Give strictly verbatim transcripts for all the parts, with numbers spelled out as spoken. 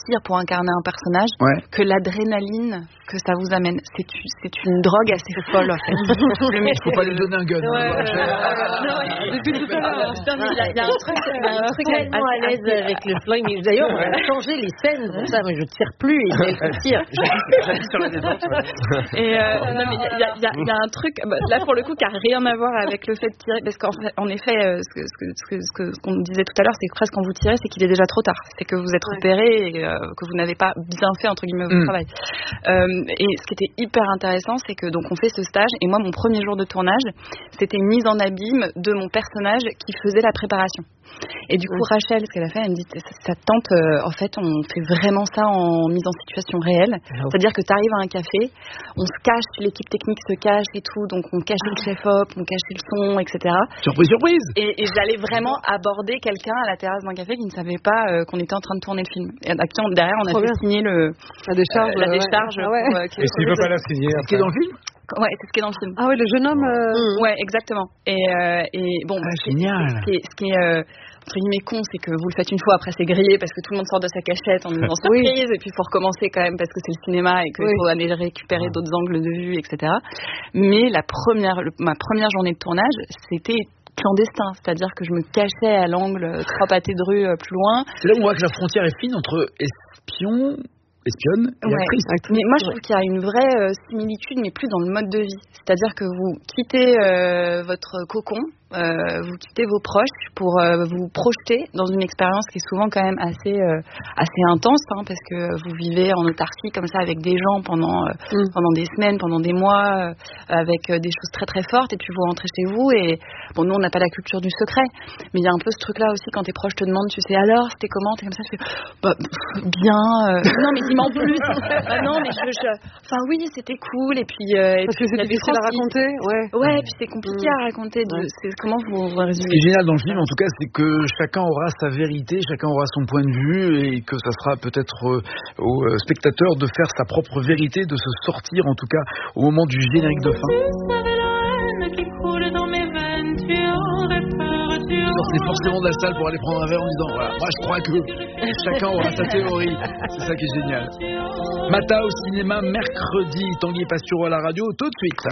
pire pour incarner un personnage ouais. que l'adrénaline que ça vous amène. C'est, c'est une drogue assez folle, en fait. Le mec, faut pas lui donner un gun. Ouais, hein, ouais, depuis tout à l'heure. Il y a un truc, il y a un truc tellement à l'aise avec le flingue. D'ailleurs, on a changé les scènes pour ça. Moi, je tire plus et je tire. J'habite sur la détente. Et euh, non, mais il y a, y, a, y a un truc, bah, là pour le coup, qui n'a rien à voir avec le fait de tirer, parce qu'en fait, en effet, euh, ce, que, ce, que, ce, que, ce, que, ce qu'on disait tout à l'heure, c'est que presque quand vous tirez, c'est qu'il est déjà trop tard. C'est que vous êtes repéré et euh, que vous n'avez pas bien fait entre guillemets votre mm. travail. Euh, et ce qui était hyper intéressant, c'est que donc on fait ce stage et moi mon premier jour de tournage, c'était une mise en abîme de mon personnage qui faisait la préparation. Et du coup, mmh. Rachel, ce qu'elle a fait, elle me dit, ça te tente, euh, en fait, on fait vraiment ça en mise en situation réelle. Mmh. C'est-à-dire que tu arrives à un café, on se cache, l'équipe technique se cache et tout, donc on cache le chef-op, on cache le son, et cetera. Surprise, surprise. Et, et j'allais vraiment aborder quelqu'un à la terrasse d'un café qui ne savait pas euh, qu'on était en train de tourner le film. Et derrière, on a fait signer le, la décharge. Euh, la décharge ouais. Ah ouais. pour, euh, et s'il ne veut pas la signer, c'est ce qui est dans le film. Ouais, c'est ce qui est dans le film. Ah ouais, le jeune homme. Euh... Ouais, exactement. Et, euh, et bon, ah, bah, génial. Ce qui est, ce qui est euh, entre guillemets con, c'est que vous le faites une fois, après c'est grillé parce que tout le monde sort de sa cachette en disant surprise, et puis il faut recommencer quand même parce que c'est le cinéma et qu'il oui. faut aller récupérer d'autres angles de vue, et cetera. Mais la première, le, ma première journée de tournage, c'était clandestin, c'est-à-dire que je me cachais à l'angle trois pâtés de rue plus loin. C'est là où on voit que la frontière est fine entre espion, espionne et ouais. actrice. Mais moi, je trouve qu'il y a une vraie euh, similitude, mais plus dans le mode de vie. C'est-à-dire que vous quittez euh, votre cocon, euh, vous quittez vos proches pour euh, vous projeter dans une expérience qui est souvent quand même assez euh, assez intense, hein, parce que vous vivez en autarcie comme ça avec des gens pendant euh, mm. pendant des semaines, pendant des mois, euh, avec euh, des choses très très fortes, et puis vous rentrez chez vous et bon, nous on n'a pas la culture du secret, mais il y a un peu ce truc-là aussi quand tes proches te demandent, tu sais alors c'était comment, t'es comme ça, tu fais bah, pff, bien, euh, non mais dis-moi en plus, bah, non mais je, je, enfin oui c'était cool, et puis euh, et parce puis, que c'est difficile à raconter, ouais, ouais, et puis c'est compliqué mm. à raconter, de, ouais. c'est comment vous, vous résumez. Ce qui est génial dans le film, en tout cas, c'est que chacun aura sa vérité, chacun aura son point de vue, et que ça sera peut-être euh, au euh, spectateur de faire sa propre vérité, de se sortir, en tout cas, au moment du générique de fin. Sortez forcément de la salle pour aller prendre un verre en disant voilà, moi je crois que chacun aura sa théorie. C'est ça qui est génial. Mata au cinéma mercredi, Tanguy Pastureau à la radio, tout de suite.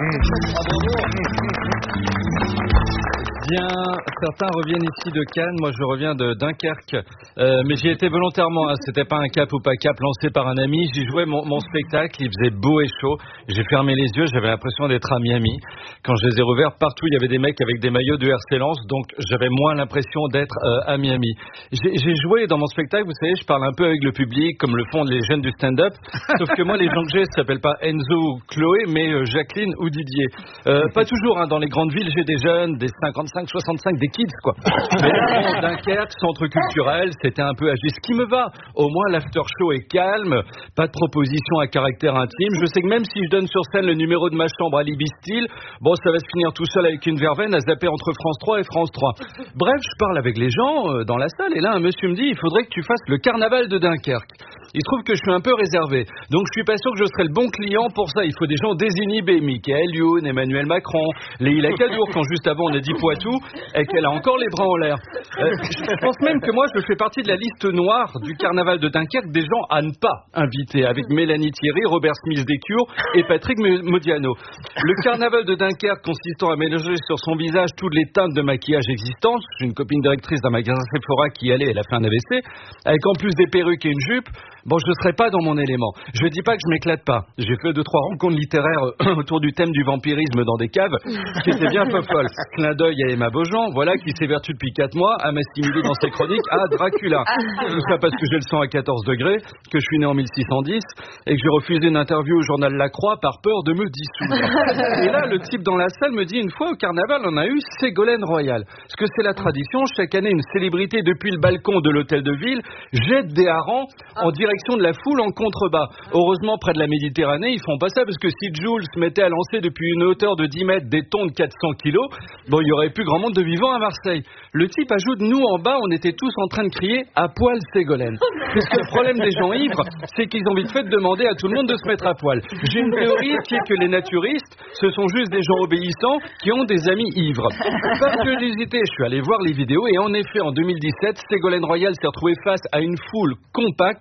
Bien, certains reviennent ici de Cannes, moi je reviens de Dunkerque, euh, mais j'y étais volontairement, hein. C'était pas un cap ou pas cap lancé par un ami, j'y jouais mon, mon spectacle, il faisait beau et chaud, j'ai fermé les yeux, j'avais l'impression d'être à Miami. Quand je les ai rouverts, partout il y avait des mecs avec des maillots de R C Lens, donc j'avais moins l'impression d'être euh, à Miami. J'ai, j'ai joué dans mon spectacle, vous savez, je parle un peu avec le public, comme le font les jeunes du stand-up, sauf que moi les gens que j'ai, ça s'appelle pas Enzo ou Chloé, mais euh, Jacqueline ou Didier. Euh, pas toujours, hein, dans les grandes villes, j'ai des jeunes, des cinquante-cinq, soixante-cinq, des kids, quoi. Mais bon, Dunkerque, centre culturel, c'était un peu âgé. Ce qui me va, au moins l'after show est calme, pas de proposition à caractère intime. Je sais que même si je donne sur scène le numéro de ma chambre à Libby Style, bon, ça va se finir tout seul avec une verveine à zapper entre France trois et France trois. Bref, je parle avec les gens euh, dans la salle, et là, un monsieur me dit, il faudrait que tu fasses le carnaval de Dunkerque. Il se trouve que je suis un peu réservé, donc je suis pas sûr que je serai le bon client pour ça. Il faut des gens désinhibés, Michael Youn, Emmanuel Macron, Leïla Kadour, quand juste avant on a dit Poitou, et qu'elle a encore les bras en l'air. Euh, je pense même que moi je fais partie de la liste noire du carnaval de Dunkerque des gens à ne pas inviter, avec Mélanie Thierry, Robert Smith Descures et Patrick Modiano. Le carnaval de Dunkerque consistant à mélanger sur son visage toutes les teintes de maquillage existantes. J'ai une copine directrice d'un magasin Sephora qui y allait, elle a fait un A V C, avec en plus des perruques et une jupe. Bon, je ne serai pas dans mon élément. Je ne dis pas que je m'éclate pas. J'ai fait deux, trois rencontres littéraires euh, autour du thème du vampirisme dans des caves, qui étaient bien fofolles. Clin d'œil à Emma Beaujean, voilà, qui s'évertue depuis quatre mois à m'assimiler dans ses chroniques à Dracula. Tout ça parce que j'ai le sang à quatorze degrés, que je suis né en mille six cent dix, et que j'ai refusé une interview au journal La Croix par peur de me dissoudre. Et là, le type dans la salle me dit, une fois au carnaval, on a eu Ségolène Royal. Parce que c'est la tradition, chaque année, une célébrité depuis le balcon de l'hôtel de ville jette des harengs en direction de la foule en contrebas. Heureusement, près de la Méditerranée, ils font pas ça, parce que si Jules se mettait à lancer depuis une hauteur de dix mètres des tons de quatre cents kilos, bon, il y aurait plus grand monde de vivants à Marseille. Le type ajoute, nous en bas, on était tous en train de crier à poil Ségolène. Parce que le problème des gens ivres, c'est qu'ils ont vite fait de demander à tout le monde de se mettre à poil. J'ai une théorie qui est que les naturistes, ce sont juste des gens obéissants qui ont des amis ivres. Par curiosité, je suis allé voir les vidéos, et en effet, en deux mille dix-sept, Ségolène Royal s'est retrouvée face à une foule compacte qui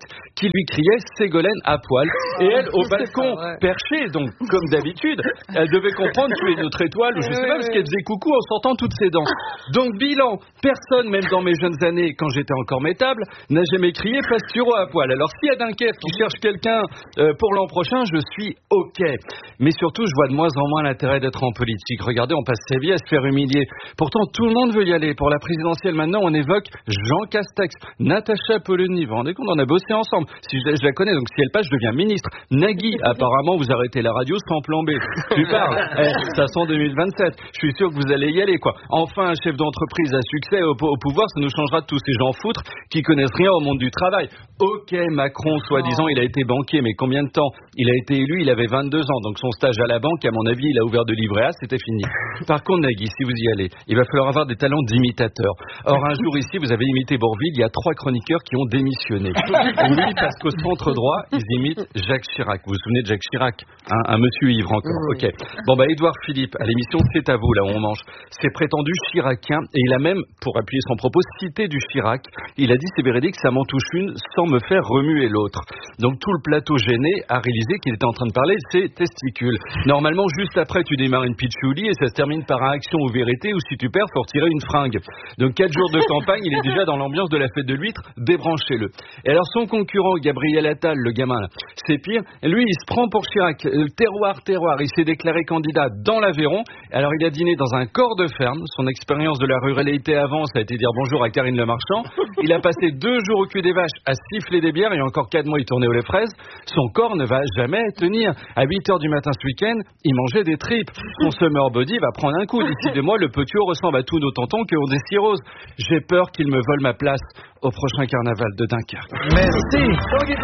qui lui criait Ségolène à poil. Et elle, au balcon, perchée, donc comme d'habitude, elle devait comprendre tu es notre étoile, ou je sais pas, parce qu'elle faisait coucou en sortant toutes ses dents. Donc bilan, personne, même dans mes jeunes années, quand j'étais encore métable, n'a jamais crié Pasturo à poil. Alors si à Dunkerque qui cherche quelqu'un euh, pour l'an prochain, je suis OK. Mais surtout, je vois de moins en moins l'intérêt d'être en politique. Regardez, on passe sa vie à se faire humilier. Pourtant, tout le monde veut y aller. Pour la présidentielle, maintenant, on évoque Jean Castex, Natacha Polony. Vous vous rendez compte, on a bossé ensemble. Si je, je la connais, donc si elle passe, je deviens ministre. Nagui, apparemment, vous arrêtez la radio sans plan B. Tu parles. Eh, ça sent deux mille vingt-sept. Je suis sûr que vous allez y aller, quoi. Enfin, un chef d'entreprise à succès au, au pouvoir, ça nous changera de tous ces gens foutres qui connaissent rien au monde du travail. OK, Macron, soi-disant, il a été banquier, mais combien de temps? Il a été élu, il avait vingt-deux ans, donc son stage à la banque, à mon avis, il a ouvert de livret A, c'était fini. Par contre, Nagui, si vous y allez, il va falloir avoir des talents d'imitateur. Or, un jour ici, vous avez imité Bourvil, il y a trois chroniqueurs qui ont démissionné. Oui, parce qu'au centre droit, ils imitent Jacques Chirac. Vous vous souvenez de Jacques Chirac, hein, un monsieur ivre encore. OK. Bon, bah, Édouard Philippe, à l'émission C'est à vous, là où on mange, c'est prétendu chiracien, et il a même, pour appuyer son propos, cité du Chirac. Il a dit, c'est véridique, ça m'en touche une sans me faire remuer l'autre. Donc tout le plateau gêné a réalisé qu'il était en train de parler de ses testicules. Normalement, juste après, tu démarres une pitchouli et ça se termine par un action ou vérité, ou si tu perds, faut retirer une fringue. Donc quatre jours de campagne, il est déjà dans l'ambiance de la fête de l'huître, débranchez-le. Et alors son concurrent, Gabriel Attal, le gamin là, c'est pire, lui il se prend pour Chirac, euh, terroir, terroir, il s'est déclaré candidat dans l'Aveyron, alors il a dîné dans un corps de ferme, son expérience de la ruralité avant, ça a été dire bonjour à Karine Le Marchand, il a passé deux jours au cul des vaches à siffler des bières et encore quatre mois il tournait aux lait fraises, son corps ne va jamais tenir. À huit heures du matin ce week-end, il mangeait des tripes. Son summer body va prendre un coup. D'ici deux mois, le petit haut ressemble à tous nos tontons qui ont des cirrhoses. J'ai peur qu'il me vole ma place au prochain carnaval de Dunkerque. Merci. Tanguy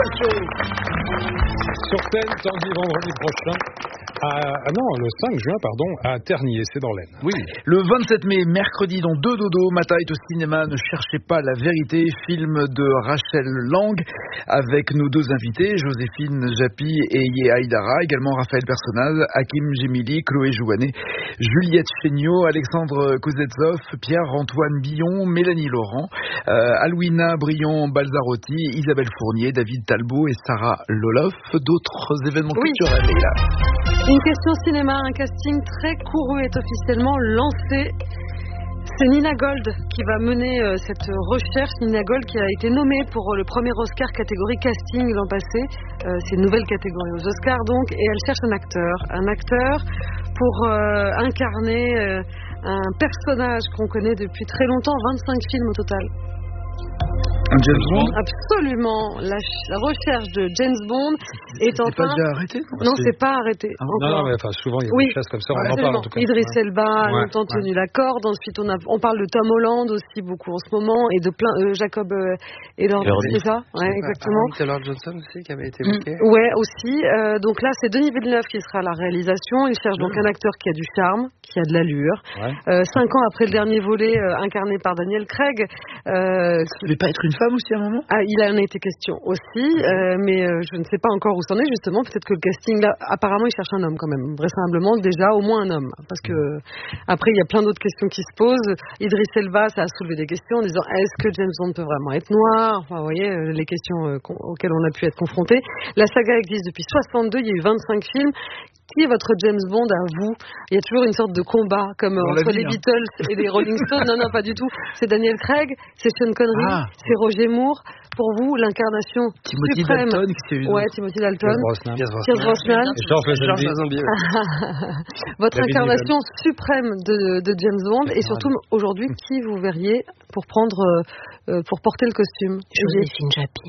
Pacho. Sur scène, Tanguy, vendredi prochain. À, ah non, le cinq juin, pardon, à Ternier, c'est dans l'Aisne. Oui. Le vingt-sept mai, mercredi, dans Deux Dodo, Mata est au cinéma. Ne cherchez pas la vérité. Film de Rachel Lang avec nos deux invités, Joséphine Japy et Yé Haïdara, également Raphaël Personnaz, Hakim Gemili, Chloé Jouanet, Juliette Chéniaud, Alexandre Kozetsov, Pierre-Antoine Billon, Mélanie Laurent, euh, Alwina Brion-Balzarotti, Isabelle Fournier, David Talbot et Sarah Loloff. D'autres événements oui. culturels, là. Une question cinéma, un casting très couru est officiellement lancé. C'est Nina Gold qui va mener euh, cette recherche. Nina Gold qui a été nommée pour euh, le premier Oscar catégorie casting l'an passé. Euh, c'est une nouvelle catégorie aux Oscars donc. Et elle cherche un acteur. Un acteur pour euh, incarner euh, un personnage qu'on connaît depuis très longtemps. vingt-cinq films au total. Un James Bond? Absolument. La, la recherche de James Bond est en train... C'est pas déjà arrêté? Non, c'est pas arrêté. Ah, non, non, mais enfin, souvent, il y a oui. des choses comme ça, on ouais, en parle en tout cas. Idriss Elba a ouais, longtemps ouais. tenu la corde. Ensuite, on, a, on parle de Tom Holland aussi beaucoup en ce moment et de plein... Euh, Jacob euh, Elord, c'est ça? Ouais, exactement. Ah, Taylor Johnson aussi qui avait été évoqué. Mmh, ouais, aussi. Euh, donc là, c'est Denis Villeneuve qui sera à la réalisation. Il cherche donc un acteur qui a du charme, qui a de l'allure. Ouais. Euh, cinq ans après le dernier volet euh, incarné par Daniel Craig. Euh, ça ne devait pas être une femme aussi à un moment? Ah, il en a été question aussi, euh, mais euh, je ne sais pas encore où c'en est justement. Peut-être que le casting, là, apparemment, il cherche un homme quand même. Vraisemblablement, déjà, au moins un homme. Parce que après, il y a plein d'autres questions qui se posent. Idriss Elba, ça a soulevé des questions en disant est-ce que James Bond peut vraiment être noir? Enfin, vous voyez, euh, les questions euh, auxquelles on a pu être confrontés. La saga existe depuis soixante-deux, il y a eu vingt-cinq films. Qui est votre James Bond à vous? Il y a toujours une sorte de combat, comme on entre les hein. Beatles et les Rolling Stones. Non, non, pas du tout. C'est Daniel Craig, c'est Sean Connery, ah. c'est Roger Moore. Pour vous, l'incarnation Timothy suprême. Dalton, qui s'est ouais, Timothy Dalton. Pierce Brosnan. Georges Lazenby. Votre David incarnation Niven. Suprême de, de James Bond. Et surtout, aujourd'hui, qui vous verriez pour prendre, euh, pour porter le costume? Joséphine Japy.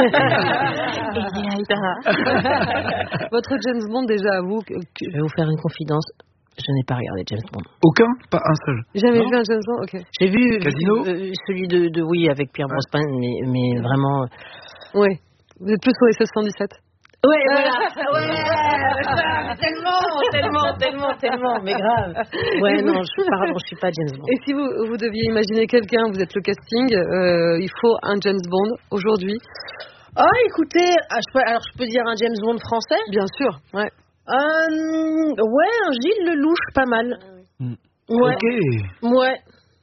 Votre James Bond, déjà à vous. Que... Je vais vous faire une confidence. Je n'ai pas regardé James Bond. Aucun? Pas un seul? Jamais non. vu un James Bond? Ok. J'ai vu Casino euh, celui de, de oui avec Pierre ouais. Brosnan, mais, mais vraiment. Oui. Vous êtes plus sur les S S cent dix-sept. Ouais, voilà. Ouais, tellement, tellement, tellement, tellement, mais grave. Ouais, non, je suis pardon, je suis pas James Bond. Et si vous, vous deviez imaginer quelqu'un, vous êtes le casting, euh, il faut un James Bond aujourd'hui. Ah, oh, écoutez, je peux, alors je peux dire un James Bond français? Bien sûr, ouais. Euh, ouais, un Gilles Lelouch, pas mal. Mm. Ouais. Ok. Ouais.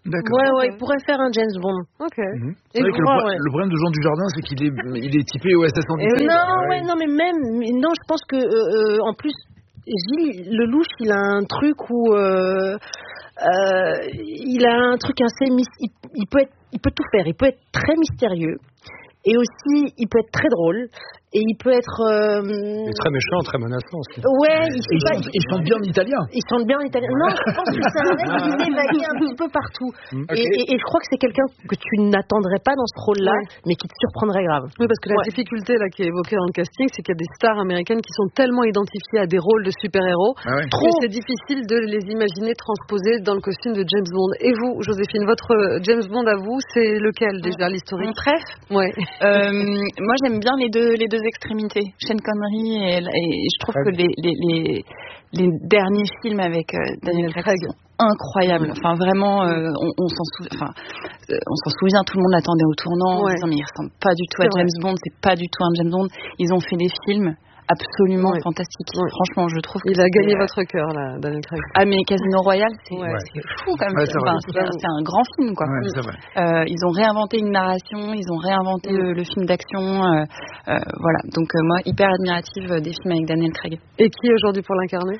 D'accord. Ouais, ouais, il pourrait faire un James Bond. Ok. Mmh. Et C'est vrai que le, moi, pro- ouais. le problème de Jean Dujardin, c'est qu'il est, il est typé O S S cent dix-sept. Non, ouais, non, mais même, mais non, je pense que, euh, en plus, Gilles Lelouch, il a un truc où, euh, euh, il a un truc assez, mys- il, il peut être, il peut tout faire. Il peut être très mystérieux, et aussi, il peut être très drôle. Et il peut être... Euh... Il est très méchant, très menaçant aussi. Ouais, il, Il chante, il chante bien en italien. Il chante bien en italien. Non, je pense que c'est un mec qui s'évadait un petit peu partout. Okay. Et, et, et je crois que c'est quelqu'un que tu n'attendrais pas dans ce rôle-là, Ouais. mais qui te surprendrait grave. Oui, parce que la Ouais. difficulté là qui est évoquée dans le casting, c'est qu'il y a des stars américaines qui sont tellement identifiées à des rôles de super-héros Ah ouais. que c'est difficile de les imaginer transposés dans le costume de James Bond. Et vous, Joséphine, votre James Bond à vous, c'est lequel déjà, l'historique? Mon préf, Ouais. euh, moi j'aime bien les deux, les deux extrémités, Sean Connery et, et je trouve Ah que les, les, les, les derniers films avec euh, Daniel Craig sont incroyables. Enfin vraiment, euh, on, on s'en souvient. Enfin, euh, on s'en souvient. Tout le monde l'attendait au tournant. En Ouais. disant, mais il ressemble pas du tout à C'est James Bond. C'est pas du tout un James Bond. Ils ont fait des films absolument Ouais. fantastiques. Ouais. Franchement, je trouve. Il que a c'est, gagné euh, votre cœur là, Daniel Craig. Ah mais Casino Royale, c'est Ouais. c'est fou quand même. Ouais, c'est vrai. Enfin, c'est un- c'est un grand film quoi. Ouais, c'est vrai. Euh, ils ont réinventé une narration, ils ont réinventé Mm. le, le film d'action, euh, euh, voilà. Donc euh, moi, hyper admirative euh, des films avec Daniel Craig. Et qui aujourd'hui pour l'incarner?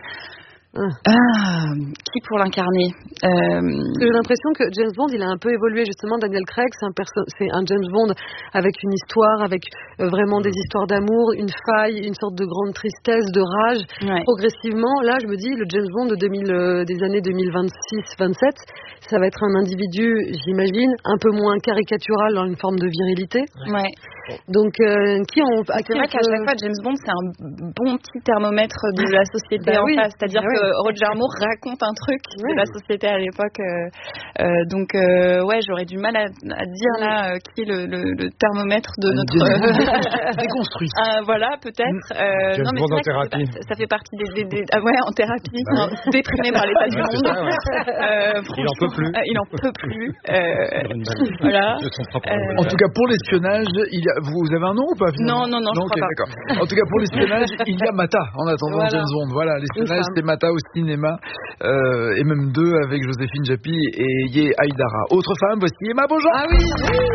Ah, qui pour l'incarner euh, Parce que j'ai l'impression que James Bond, il a un peu évolué justement. Daniel Craig, c'est un, perso- c'est un James Bond avec une histoire, avec euh, vraiment des histoires d'amour, une faille, une sorte de grande tristesse, de rage. ouais. Progressivement, là, je me dis, le James Bond de deux mille, euh, des années deux mille vingt-six vingt-sept, ça va être un individu, j'imagine, un peu moins caricatural dans une forme de virilité. Ouais. Donc, euh, qui on, à C'est qui vrai on qu'à peut- chaque fois, James Bond, c'est un bon petit thermomètre de la société Bah en oui. face. C'est-à-dire Bah oui. que Roger Moore raconte un truc Ouais. de la société à l'époque. euh, euh, donc, euh, ouais, j'aurais du mal à, à dire là euh, qui est le, le, le thermomètre de notre. Déconstruit. Ah, voilà, peut-être. Euh, James non, mais Bond c'est en vrai que ça fait thérapie. par- ça fait partie des. des, des- ah ouais, en thérapie, non, déprimé par l'état du Ouais, c'est monde. ça, ouais. Euh, Il en peut franchement, plus. euh, il en peut plus. Euh, voilà. De son propre Euh, En tout cas, pour l'espionnage, il y a... vous avez un nom ou pas finalement? Non, non, non, je ok, crois pas. d'accord. En tout cas, pour l'espionnage, il y a Mata en attendant Voilà. James Bond. Voilà, l'espionnage, femme. c'est Mata au cinéma, euh, et même deux avec Joséphine Japy et Ye Haïdara. Autre femme, voici Emma Beaujean. Ah oui.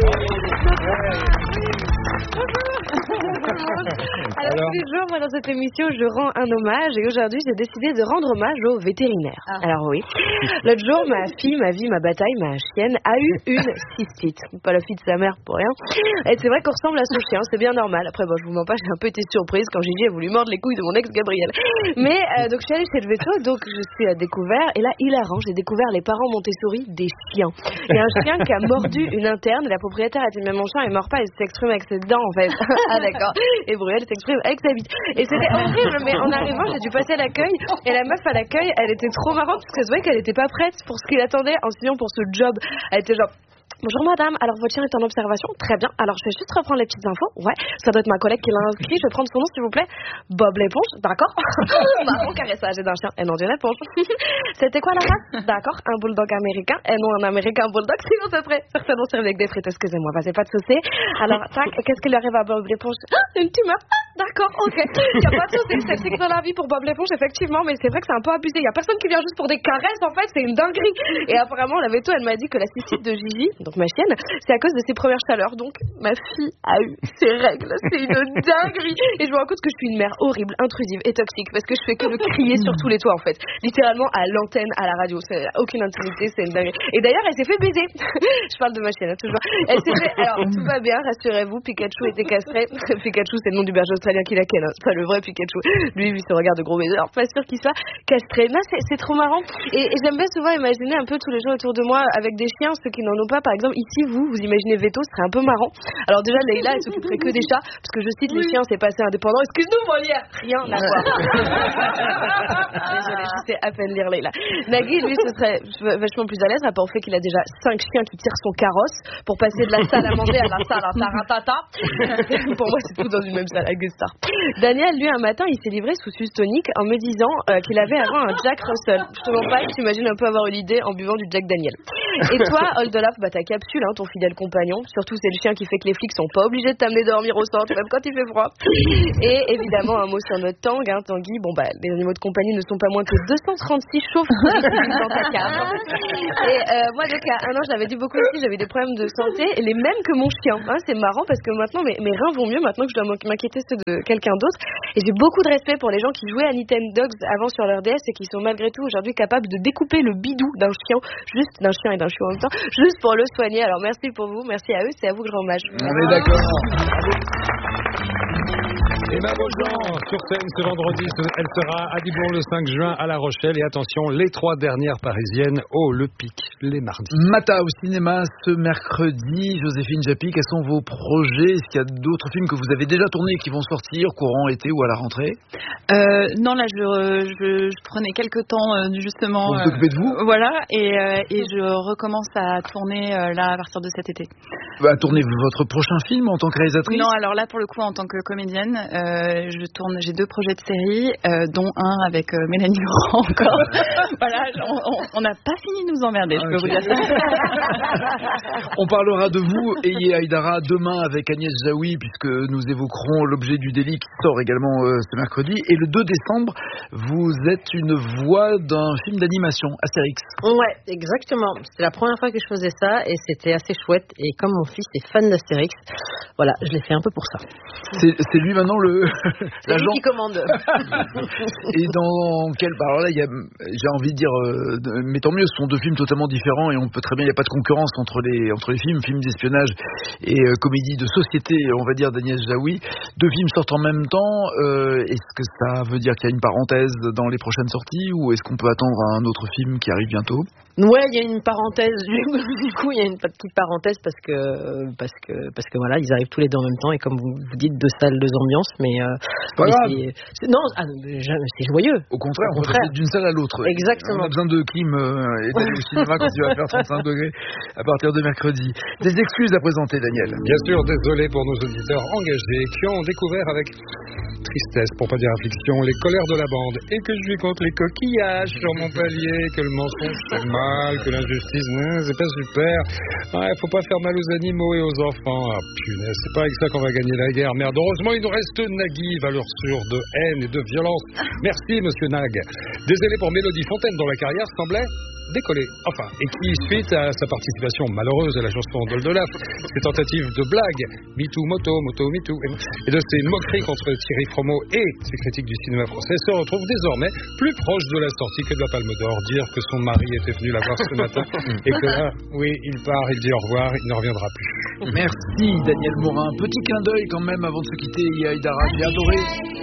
Alors, Alors tous les jours, moi, dans cette émission, je rends un hommage et aujourd'hui, j'ai décidé de rendre hommage aux vétérinaires. Ah. Alors oui, l'autre jour, ma fille, ma vie, ma bataille, ma chienne a eu une cystite. Pas la fille de sa mère pour rien. Et c'est vrai qu'on ressemble à son chien, c'est bien normal. Après, bon, je vous mens pas, j'ai un peu été surprise quand Gigi a voulu mordre les couilles de mon ex Gabriel. Mais euh, donc je suis allée chez le veto, donc je suis à découvert et là, hilarant, j'ai découvert les parents Montessori des chiens. Il y a un chien qui a mordu une interne et la propriétaire a dit mais mon chien il mord pas, il s'exprime avec ses dents en fait. Ah d'accord. Et Bruel s'exprime avec sa bite. Et c'était horrible, mais en arrivant, j'ai dû passer à l'accueil et la meuf à l'accueil, elle était trop marrante parce que c'est vrai qu'elle était pas prête pour ce qu'il attendait en signant pour ce job. Elle était genre bonjour madame, alors votre chien est en observation, très bien, alors je vais juste reprendre les petites infos, ouais, ça doit être ma collègue qui l'a inscrit, je vais prendre son nom s'il vous plaît, Bob l'éponge, d'accord. Marron caressage d'un chien, et non d'une éponge. C'était quoi la race? D'accord, un bulldog américain, et non un américain bulldog, sinon ça serait certainement servi avec des frites, excusez-moi, bah, c'est pas de souci. Alors, tac, qu'est-ce qui lui arrive à Bob l'éponge? Ah, une tumeur, ah, d'accord, ok, y a pas de souci, c'est fixe dans la vie pour Bob l'éponge, effectivement, mais c'est vrai que c'est un peu abusé, y a personne qui vient juste pour des caresses, en fait, c'est une dinguerie. Et apparemment, la veto, elle m'a dit que la cystite de Gigi, donc ma chienne, c'est à cause de ses premières chaleurs. Donc ma fille a eu ses règles. C'est une dinguerie. Et je me rends compte que je suis une mère horrible, intrusive et toxique parce que je fais que de crier sur tous les toits en fait. Littéralement à l'antenne, à la radio. C'est aucune intimité, c'est une dinguerie. Et d'ailleurs, elle s'est fait baiser. Je parle de ma chienne, hein, toujours. Elle s'est fait... Alors tout va bien, rassurez-vous. Pikachu était castré. Pikachu, c'est le nom du berger australien qui la ken. Hein. C'est pas le vrai Pikachu. Lui, lui, se regarde de gros baiser. Alors pas sûr qu'il soit castré. Non, c'est, c'est trop marrant. Et, et j'aime bien souvent imaginer un peu tous les gens autour de moi avec des chiens, ceux qui n'en ont pas. Par exemple, ici, vous, vous imaginez Veto, ce serait un peu marrant. Alors déjà, Leïla, elle s'occuperait que des chats, parce que je cite, les chiens, c'est passé indépendant. Excuse-nous, Molière. Rien à voir. Désolée, je sais à peine lire Leïla. Nagui, lui, ce serait vachement plus à l'aise, rapport au fait qu'il a déjà cinq chiens qui tirent son carrosse pour passer de la salle à manger à la salle à taratata. Pour moi, c'est tout dans une même salle avec des stars. Daniel, lui, un matin, il s'est livré sous suce tonique en me disant euh, qu'il avait avant un Jack Russell. Je te mens pas, tu imagines un peu avoir eu l'idée en buvant du Jack Daniel. Et toi, Hold the Laugh, bah ta capsule, hein, ton fidèle compagnon. Surtout c'est le chien qui fait que les flics sont pas obligés de t'amener dormir au centre, même quand il fait froid. Et évidemment un mot sur notre Tang, hein, Tanguy. Bon bah les animaux de compagnie ne sont pas moins que deux cent trente-six chauves-souris dans ta cave. Et euh, moi donc à un an, je l'avais dit beaucoup aussi, j'avais des problèmes de santé, et les mêmes que mon chien. Hein, c'est marrant parce que maintenant mes, mes reins vont mieux maintenant que je dois m'inquiéter ceux de quelqu'un d'autre. Et j'ai beaucoup de respect pour les gens qui jouaient à Nintendo avant sur leur D S et qui sont malgré tout aujourd'hui capables de découper le bidou d'un chien, juste d'un chien et d'un chiot en même temps, juste pour le soigner. Alors merci pour vous, merci à eux, c'est à vous que je rends hommage. On est d'accord. Emma Beaujean sur scène ce vendredi, elle sera à Dibourg le cinq juin à La Rochelle, et attention, les trois dernières parisiennes au Le Pic les mardis. Mata au cinéma ce mercredi. Joséphine Japy, quels sont vos projets? Est-ce qu'il y a d'autres films que vous avez déjà tournés et qui vont sortir courant été ou à la rentrée? euh, Non, là je, je, je prenais quelques temps euh, justement. Vous vous occupez de vous euh, Voilà, et, euh, et je recommence à tourner euh, là à partir de cet été. Bah, tournez votre prochain film en tant que réalisatrice? Non, alors là pour le coup en tant que comédienne, euh, je tourne, j'ai deux projets de série, euh, dont un avec euh, Mélanie Laurent encore. Voilà, on n'a pas fini de nous emmerder, je okay. peux vous dire ça. On parlera de vous, Eye Haïdara, demain avec Agnès Jaoui, puisque nous évoquerons l'objet du délit qui sort également euh, ce mercredi. Et le deux décembre, vous êtes une voix d'un film d'animation, Astérix. Ouais, exactement. C'était la première fois que je faisais ça et c'était assez chouette. Et comme mon fils est fan d'Astérix, voilà, je l'ai fait un peu pour ça. C'est, c'est lui maintenant le c'est l'agent lui qui commande. Et dans quel... Alors là, il y a, j'ai envie de dire, euh, mais tant mieux, ce sont deux films totalement différents et on peut très bien, il n'y a pas de concurrence entre les, entre les films, films d'espionnage et euh, comédie de société, on va dire, d'Agnès Jaoui. Deux films sortent en même temps. Euh, est-ce que ça veut dire qu'il y a une parenthèse dans les prochaines sorties ou est-ce qu'on peut attendre un autre film qui arrive bientôt? Ouais, il y a une parenthèse. Du coup, il y a une petite parenthèse parce que parce que parce que voilà, ils arrivent tous les deux en même temps et comme vous, vous dites, deux salles, deux ambiances, mais, euh, mais c'est, c'est, non, ah, c'est joyeux. Au contraire, Au on contraire. peut passer d'une salle à l'autre. Exactement. On a besoin de clim euh, et d'aller au cinéma quand il va faire trente-cinq degrés à partir de mercredi. Des excuses à présenter, Daniel. Bien sûr, désolé pour nos auditeurs engagés qui ont découvert avec tristesse, pour pas dire affliction, les colères de la bande et que je lui compte les coquillages sur mon palier, que le mensonge fait mal, que l'injustice, hein, c'est pas super. Ouais, faut pas faire mal aux animaux et aux enfants. Ah punaise, c'est pas avec ça qu'on va gagner la guerre. Merde, heureusement il nous reste Nagui, valeur sûre de haine et de violence. Merci monsieur Nag. Désolé pour Mélodie Fontaine dont la carrière semblait décoller. Enfin, et qui, suite à sa participation malheureuse à la chanson d'Oldelaf, ses tentatives de blagues, MeToo, Moto, Moto, MeToo, et de ses moqueries contre Thierry Fromeau et ses critiques du cinéma français, se retrouve désormais plus proche de la sortie que de la Palme d'Or. Dire que son mari était venu la voir ce matin et que là, oui, il part, il dit au revoir, il ne reviendra plus. Merci Daniel Morin. Petit clin d'œil quand même avant de se quitter, Eye Haïdara. J'ai adoré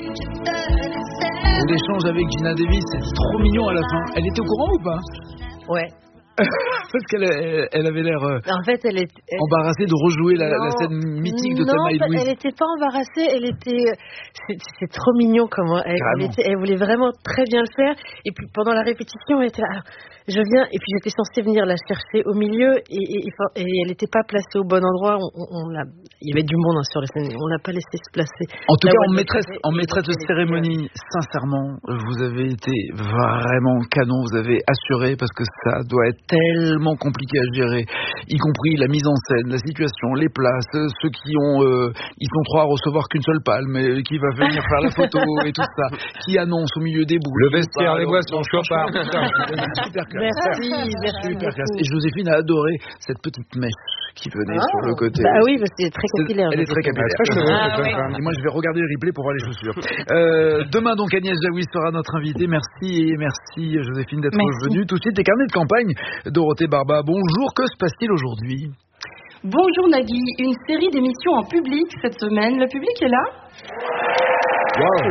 l'échange avec Gina Davis, c'était trop mignon à la fin. Elle était au courant ou pas? Ouais. Parce qu'elle elle avait l'air euh, en fait, elle est, elle... embarrassée de rejouer la, la scène mythique de Thelma et Louise. Non, elle n'était pas embarrassée, elle était... C'est, c'est trop mignon comment elle, elle, était, elle voulait vraiment très bien le faire. Et puis pendant la répétition, elle était là... Je viens, et puis j'étais censée venir la chercher au milieu, et, et, et elle n'était pas placée au bon endroit. On, on, on l'a, il y avait du monde hein, sur la scène, on l'a pas laissé se placer. En tout là cas, en maîtresse, en maîtresse de cérémonie, sincèrement, vous avez été vraiment canon, vous avez assuré, parce que ça doit être tellement compliqué à gérer, y compris la mise en scène, la situation, les places, ceux qui ont, euh, ils sont trois à recevoir qu'une seule palme, et qui va venir faire la photo et tout ça, qui annonce au milieu des boules. Le vestiaire, les boissons, chopard. Super. Merci, merci. Super classe. Et Joséphine a adoré cette petite mèche qui venait ah, sur le côté. Bah oui, parce qu'elle est très capillaire. Elle est très capillaire. Ah, oui. Et moi, je vais regarder le replay pour voir les chaussures. Euh, demain, donc, Agnès Jaoui sera notre invitée. Merci et merci, Joséphine, d'être merci. venue. Tout de suite, les carnets de campagne. Dorothée Barba, bonjour. Que se passe-t-il aujourd'hui? Bonjour Nagui. Une série d'émissions en public cette semaine. Le public est là? Wow.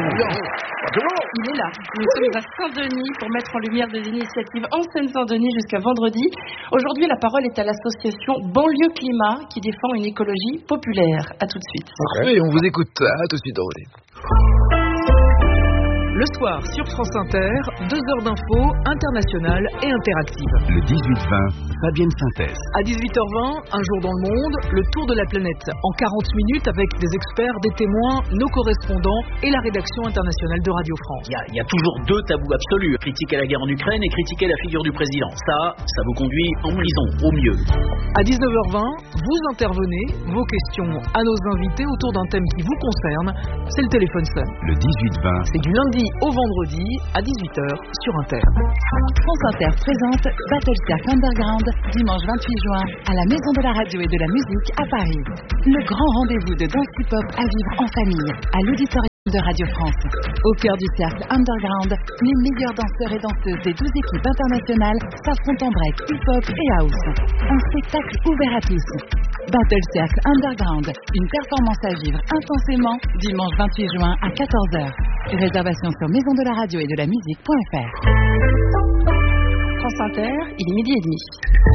Il est là. Nous sommes à Saint-Denis pour mettre en lumière des initiatives en Seine-Saint-Denis jusqu'à vendredi. Aujourd'hui, la parole est à l'association Banlieue Climat qui défend une écologie populaire. À tout de suite. Okay. Et on vous écoute. À tout de suite, Dorothée. Le Le soir, sur France Inter, deux heures d'infos internationales et interactives. Le dix-huit vingt, Fabienne Synthèse. À dix-huit heures vingt, un jour dans le monde, le tour de la planète. En quarante minutes avec des experts, des témoins, nos correspondants et la rédaction internationale de Radio France. Il y a, il y a toujours deux tabous absolus. Critiquer la guerre en Ukraine et critiquer la figure du président. Ça, ça vous conduit en prison, au mieux. À dix-neuf heures vingt, vous intervenez, vos questions à nos invités autour d'un thème qui vous concerne. C'est le téléphone sonne. Le dix-huit vingt. C'est du lundi au vendredi à dix-huit heures sur Inter. France Inter présente Battle Circle Underground, dimanche vingt-huit juin, à la Maison de la Radio et de la Musique à Paris. Le grand rendez-vous de danse hip-hop à vivre en famille, à l'auditorium de Radio France. Au cœur du cercle Underground, les meilleurs danseurs et danseuses des douze équipes internationales s'affrontent en break, hip-hop et house. Un spectacle ouvert à tous. Battle Circle Underground, une performance à vivre intensément, dimanche vingt-huit juin à quatorze heures. Réservation sur maison de la radio et de la musique point f r. France Inter, il est midi et demi.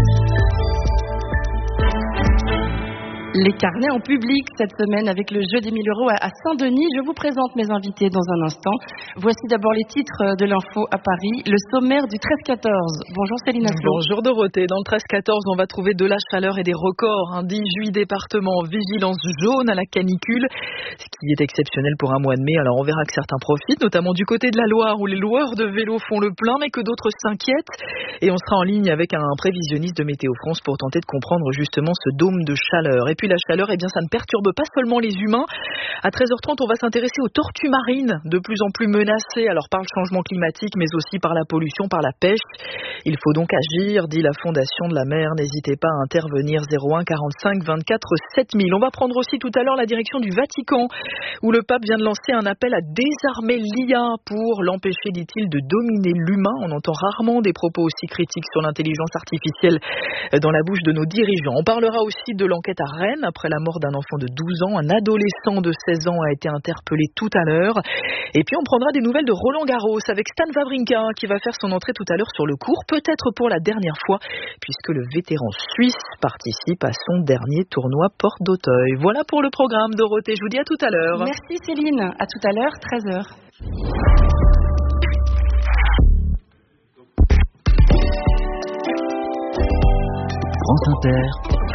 Les carnets en public cette semaine avec le jeu des mille euros à Saint-Denis. Je vous présente mes invités dans un instant. Voici d'abord les titres de l'info à Paris. Le sommaire du treize quatorze. Bonjour Céline Aslo. Bonjour Dorothée. Dans le treize quatorze, on va trouver de la chaleur et des records. Hein. dix-huit départements en vigilance jaune à la canicule, ce qui est exceptionnel pour un mois de mai. Alors on verra que certains profitent, notamment du côté de la Loire où les loueurs de vélo font le plein, mais que d'autres s'inquiètent. Et on sera en ligne avec un prévisionniste de Météo France pour tenter de comprendre justement ce dôme de chaleur. Et puis la chaleur, eh bien, ça ne perturbe pas seulement les humains. À treize heures trente, on va s'intéresser aux tortues marines, de plus en plus menacées, alors par le changement climatique, mais aussi par la pollution, par la pêche. Il faut donc agir, dit la Fondation de la mer. N'hésitez pas à intervenir, zéro un quarante-cinq vingt-quatre sept mille. On va prendre aussi tout à l'heure la direction du Vatican, où le pape vient de lancer un appel à désarmer l'I A pour l'empêcher, dit-il, de dominer l'humain. On entend rarement des propos aussi critiques sur l'intelligence artificielle dans la bouche de nos dirigeants. On parlera aussi de l'enquête à Rennes, après la mort d'un enfant de douze ans. Un adolescent de seize ans a été interpellé tout à l'heure. Et puis on prendra des nouvelles de Roland Garros avec Stan Wawrinka qui va faire son entrée tout à l'heure sur le court, peut-être pour la dernière fois, puisque le vétéran suisse participe à son dernier tournoi Porte d'Auteuil. Voilà pour le programme, Dorothée. Je vous dis à tout à l'heure. Merci Céline. À tout à l'heure, treize heures. France Inter.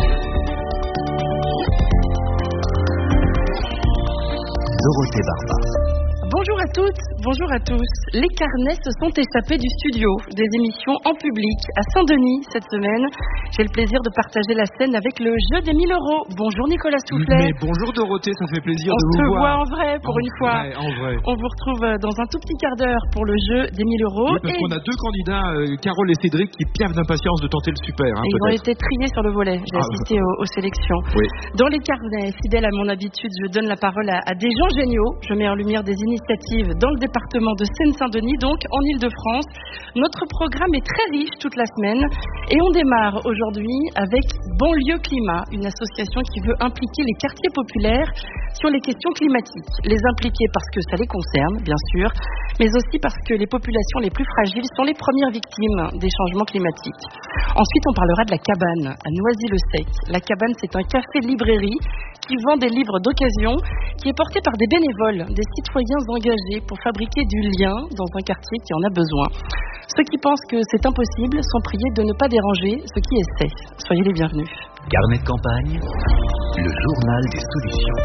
Dorothée Barba. Bonjour à toutes, bonjour à tous. Les carnets se sont échappés du studio des émissions en public à Saint-Denis cette semaine. J'ai le plaisir de partager la scène avec le jeu des mille euros. Bonjour Nicolas Soufflet. Mais bonjour Dorothée, ça fait plaisir on de vous voir. On se voit en vrai pour en une fois. Vrai, en vrai. On vous retrouve dans un tout petit quart d'heure pour le jeu des mille euros. Oui, parce et... qu'on a deux candidats, euh, Carole et Cédric, qui piaffent d'impatience de tenter le super. Hein, ils ont été triés sur le volet. J'ai ah, assisté aux, aux sélections. Oui. Dans les carnets, fidèle à mon habitude, je donne la parole à, à des gens géniaux. Je mets en lumière des initiatives dans le département de Seine-Saint-Denis, donc en Ile-de-France. Notre programme est très riche toute la semaine et on démarre aujourd'hui avec Banlieue Climat, une association qui veut impliquer les quartiers populaires sur les questions climatiques. Les impliquer parce que ça les concerne, bien sûr, mais aussi parce que les populations les plus fragiles sont les premières victimes des changements climatiques. Ensuite, on parlera de la cabane à Noisy-le-Sec. La cabane, c'est un café-librairie qui vend des livres d'occasion, qui est porté par des bénévoles, des citoyens engagés pour fabriquer du lien dans un quartier qui en a besoin. Ceux qui pensent que c'est impossible sont priés de ne pas déranger ceux qui essaient. Soyez les bienvenus. Carnet de campagne, le journal des solutions.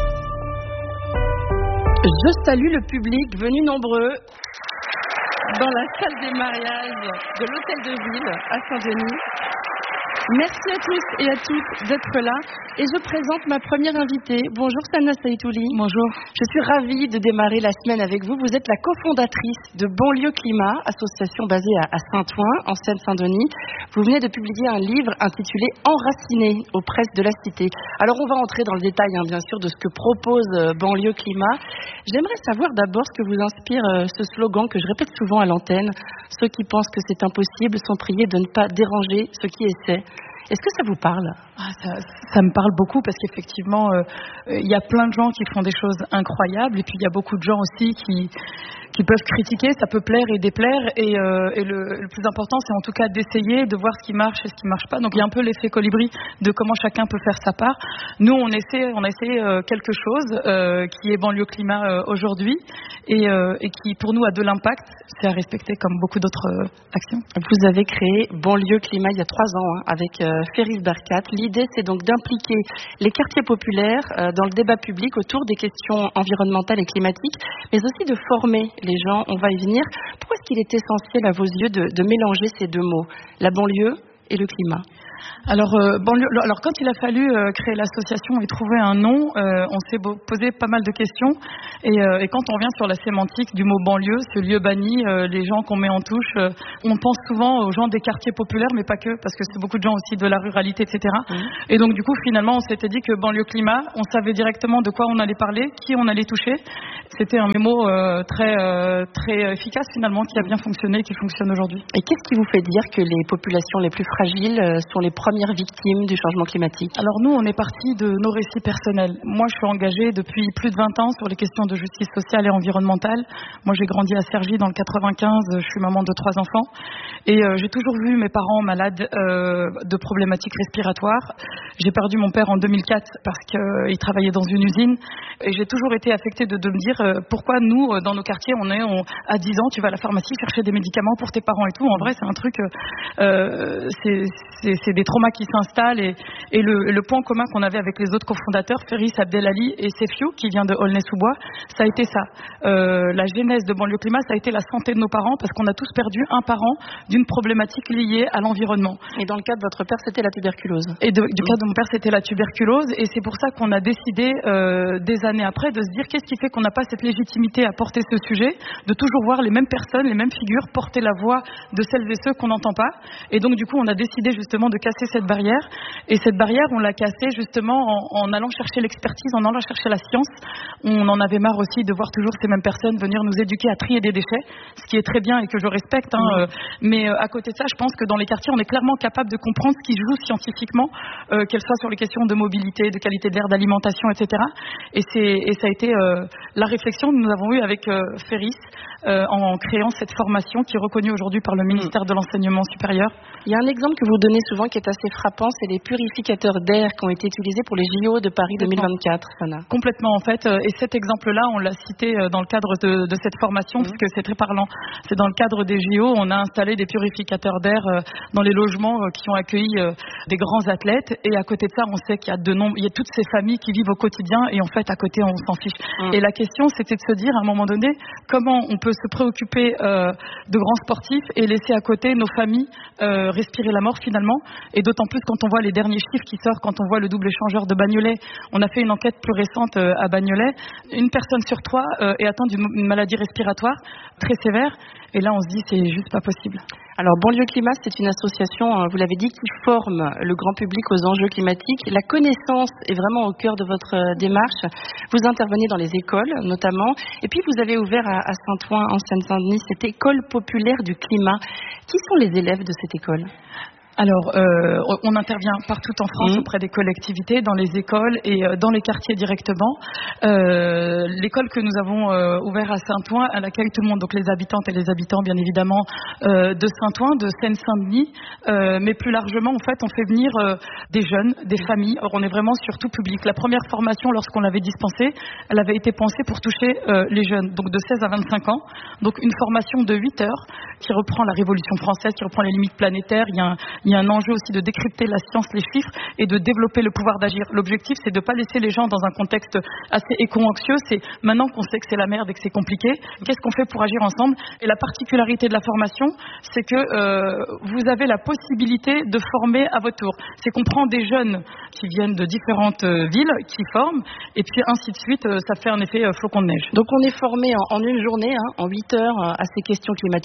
Je salue le public venu nombreux dans la salle des mariages de l'Hôtel de Ville à Saint-Denis. Merci à tous et à toutes d'être là. Et je présente ma première invitée. Bonjour Sana Saïtouli. Bonjour. Je suis ravie de démarrer la semaine avec vous. Vous êtes la cofondatrice de Banlieue Climat, association basée à Saint-Ouen, en Seine-Saint-Denis. Vous venez de publier un livre intitulé Enraciné aux presses de la Cité. Alors on va entrer dans le détail, hein, bien sûr, de ce que propose Banlieue Climat. J'aimerais savoir d'abord ce que vous inspire ce slogan que je répète souvent à l'antenne. Ceux qui pensent que c'est impossible sont priés de ne pas déranger ceux qui essaient. Est-ce que ça vous parle, Ah, ça, ça me parle beaucoup parce qu'effectivement, il euh, y a plein de gens qui font des choses incroyables et puis il y a beaucoup de gens aussi qui qui peuvent critiquer, ça peut plaire et déplaire et, euh, et le, le plus important c'est en tout cas d'essayer de voir ce qui marche et ce qui marche pas. Donc il y a un peu l'effet colibri de comment chacun peut faire sa part. Nous on essaie, on a essayé euh, quelque chose euh, qui est banlieue climat euh, aujourd'hui et, euh, et qui pour nous a de l'impact, c'est à respecter comme beaucoup d'autres euh, actions. Vous avez créé banlieue climat il y a trois ans hein, avec euh, Ferris Berkat. L'idée c'est donc d'impliquer les quartiers populaires euh, dans le débat public autour des questions environnementales et climatiques, mais aussi de former les gens, on va y venir. Pourquoi est-ce qu'il est essentiel à vos yeux de, de mélanger ces deux mots, la banlieue et le climat? Alors, euh, banlieue, alors quand il a fallu euh, créer l'association et trouver un nom, euh, on s'est posé pas mal de questions et, euh, et quand on revient sur la sémantique du mot banlieue, ce lieu banni, euh, les gens qu'on met en touche, euh, on pense souvent aux gens des quartiers populaires, mais pas que, parce que c'est beaucoup de gens aussi de la ruralité, et cetera. Mmh. Et donc du coup, finalement, on s'était dit que banlieue climat, on savait directement de quoi on allait parler, qui on allait toucher. C'était un mémo euh, très euh, très efficace finalement, qui a bien fonctionné et qui fonctionne aujourd'hui. Et qu'est-ce qui vous fait dire que les populations les plus fragiles euh, sont les premières victimes du changement climatique? Alors nous, on est parti de nos récits personnels. Moi, je suis engagée depuis plus de vingt ans sur les questions de justice sociale et environnementale. Moi, j'ai grandi à Cergy dans le quatre-vingt-quinze. Je suis maman de trois enfants. Et euh, j'ai toujours vu mes parents malades euh, de problématiques respiratoires. J'ai perdu mon père en deux mille quatre parce qu'il euh, travaillait dans une usine. Et j'ai toujours été affectée de, de me dire euh, pourquoi nous, euh, dans nos quartiers, on est on, à dix ans, tu vas à la pharmacie chercher des médicaments pour tes parents et tout. En vrai, c'est un truc... Euh, c'est, c'est, c'est des traumas qui s'installent et, et le, le point commun qu'on avait avec les autres cofondateurs, Ferris, Abdelali et Sefiou, qui vient de Aulnay-sous-Bois, ça a été ça. Euh, la genèse de banlieue climat, ça a été la santé de nos parents parce qu'on a tous perdu un parent d'une problématique liée à l'environnement. Et dans le cas de votre père, c'était la tuberculose. Et de, du cas de mon père, c'était la tuberculose et c'est pour ça qu'on a décidé euh, des années après de se dire qu'est-ce qui fait qu'on n'a pas cette légitimité à porter ce sujet, de toujours voir les mêmes personnes, les mêmes figures porter la voix de celles et ceux qu'on n'entend pas. Et donc du coup, on a décidé justement de casser cette barrière. Et cette barrière, on l'a cassée justement en, en allant chercher l'expertise, en allant chercher la science. On en avait marre aussi de voir toujours ces mêmes personnes venir nous éduquer à trier des déchets, ce qui est très bien et que je respecte. Hein, mmh. euh, mais euh, à côté de ça, je pense que dans les quartiers, on est clairement capable de comprendre ce qui joue scientifiquement, euh, qu'elle soit sur les questions de mobilité, de qualité de l'air, d'alimentation, et cetera. Et, c'est, et ça a été euh, la réflexion que nous avons eue avec euh, Ferris euh, en créant cette formation qui est reconnue aujourd'hui par le ministère de l'Enseignement supérieur. Il y a un exemple que vous donnez souvent qui est assez frappant, c'est les purificateurs d'air qui ont été utilisés pour les J O de Paris deux mille vingt-quatre. Sana. Complètement en fait. Et cet exemple-là, on l'a cité dans le cadre de, de cette formation, mmh. parce que c'est très parlant. C'est dans le cadre des J O, on a installé des purificateurs d'air dans les logements qui ont accueilli des grands athlètes. Et à côté de ça, on sait qu'il y a de nombre, il y a toutes ces familles qui vivent au quotidien. Et en fait, à côté, on s'en fiche. Mmh. Et la question, c'était de se dire, à un moment donné, comment on peut se préoccuper euh, de grands sportifs et laisser à côté nos familles euh, respirer la mort finalement. Et d'autant plus quand on voit les derniers chiffres qui sortent, quand on voit le double échangeur de Bagnolet. On a fait une enquête plus récente euh, à Bagnolet. Une personne sur trois euh, est atteinte d'une maladie respiratoire très sévère. Et là, on se dit, c'est juste pas possible. Alors, Banlieue Climat, c'est une association, vous l'avez dit, qui forme le grand public aux enjeux climatiques. La connaissance est vraiment au cœur de votre démarche. Vous intervenez dans les écoles, notamment. Et puis, vous avez ouvert à, à Saint-Ouen, en Seine-Saint-Denis, cette école populaire du climat. Qui sont les élèves de cette école ? Alors, euh, on intervient partout en France mmh. auprès des collectivités, dans les écoles et euh, dans les quartiers directement. Euh, l'école que nous avons euh, ouverte à Saint-Ouen, elle accueille tout le monde, donc les habitantes et les habitants, bien évidemment, euh, de Saint-Ouen, de Seine-Saint-Denis, euh, mais plus largement, en fait, on fait venir euh, des jeunes, des familles. Alors, on est vraiment sur tout public. La première formation, lorsqu'on l'avait dispensée, elle avait été pensée pour toucher euh, les jeunes, donc de seize à vingt-cinq ans. Donc, une formation de huit heures qui reprend la Révolution française, qui reprend les limites planétaires. Il y a un, Il y a un enjeu aussi de décrypter la science, les chiffres et de développer le pouvoir d'agir. L'objectif, c'est de ne pas laisser les gens dans un contexte assez éco-anxieux. C'est maintenant qu'on sait que c'est la merde et que c'est compliqué, qu'est-ce qu'on fait pour agir ensemble ? Et la particularité de la formation, c'est que euh, vous avez la possibilité de former à votre tour. C'est qu'on prend des jeunes qui viennent de différentes euh, villes, qui forment, et puis ainsi de suite, euh, ça fait un effet euh, flocon de neige. Donc on est formé en, en une journée, hein, en huit heures, à ces questions climatiques qui sont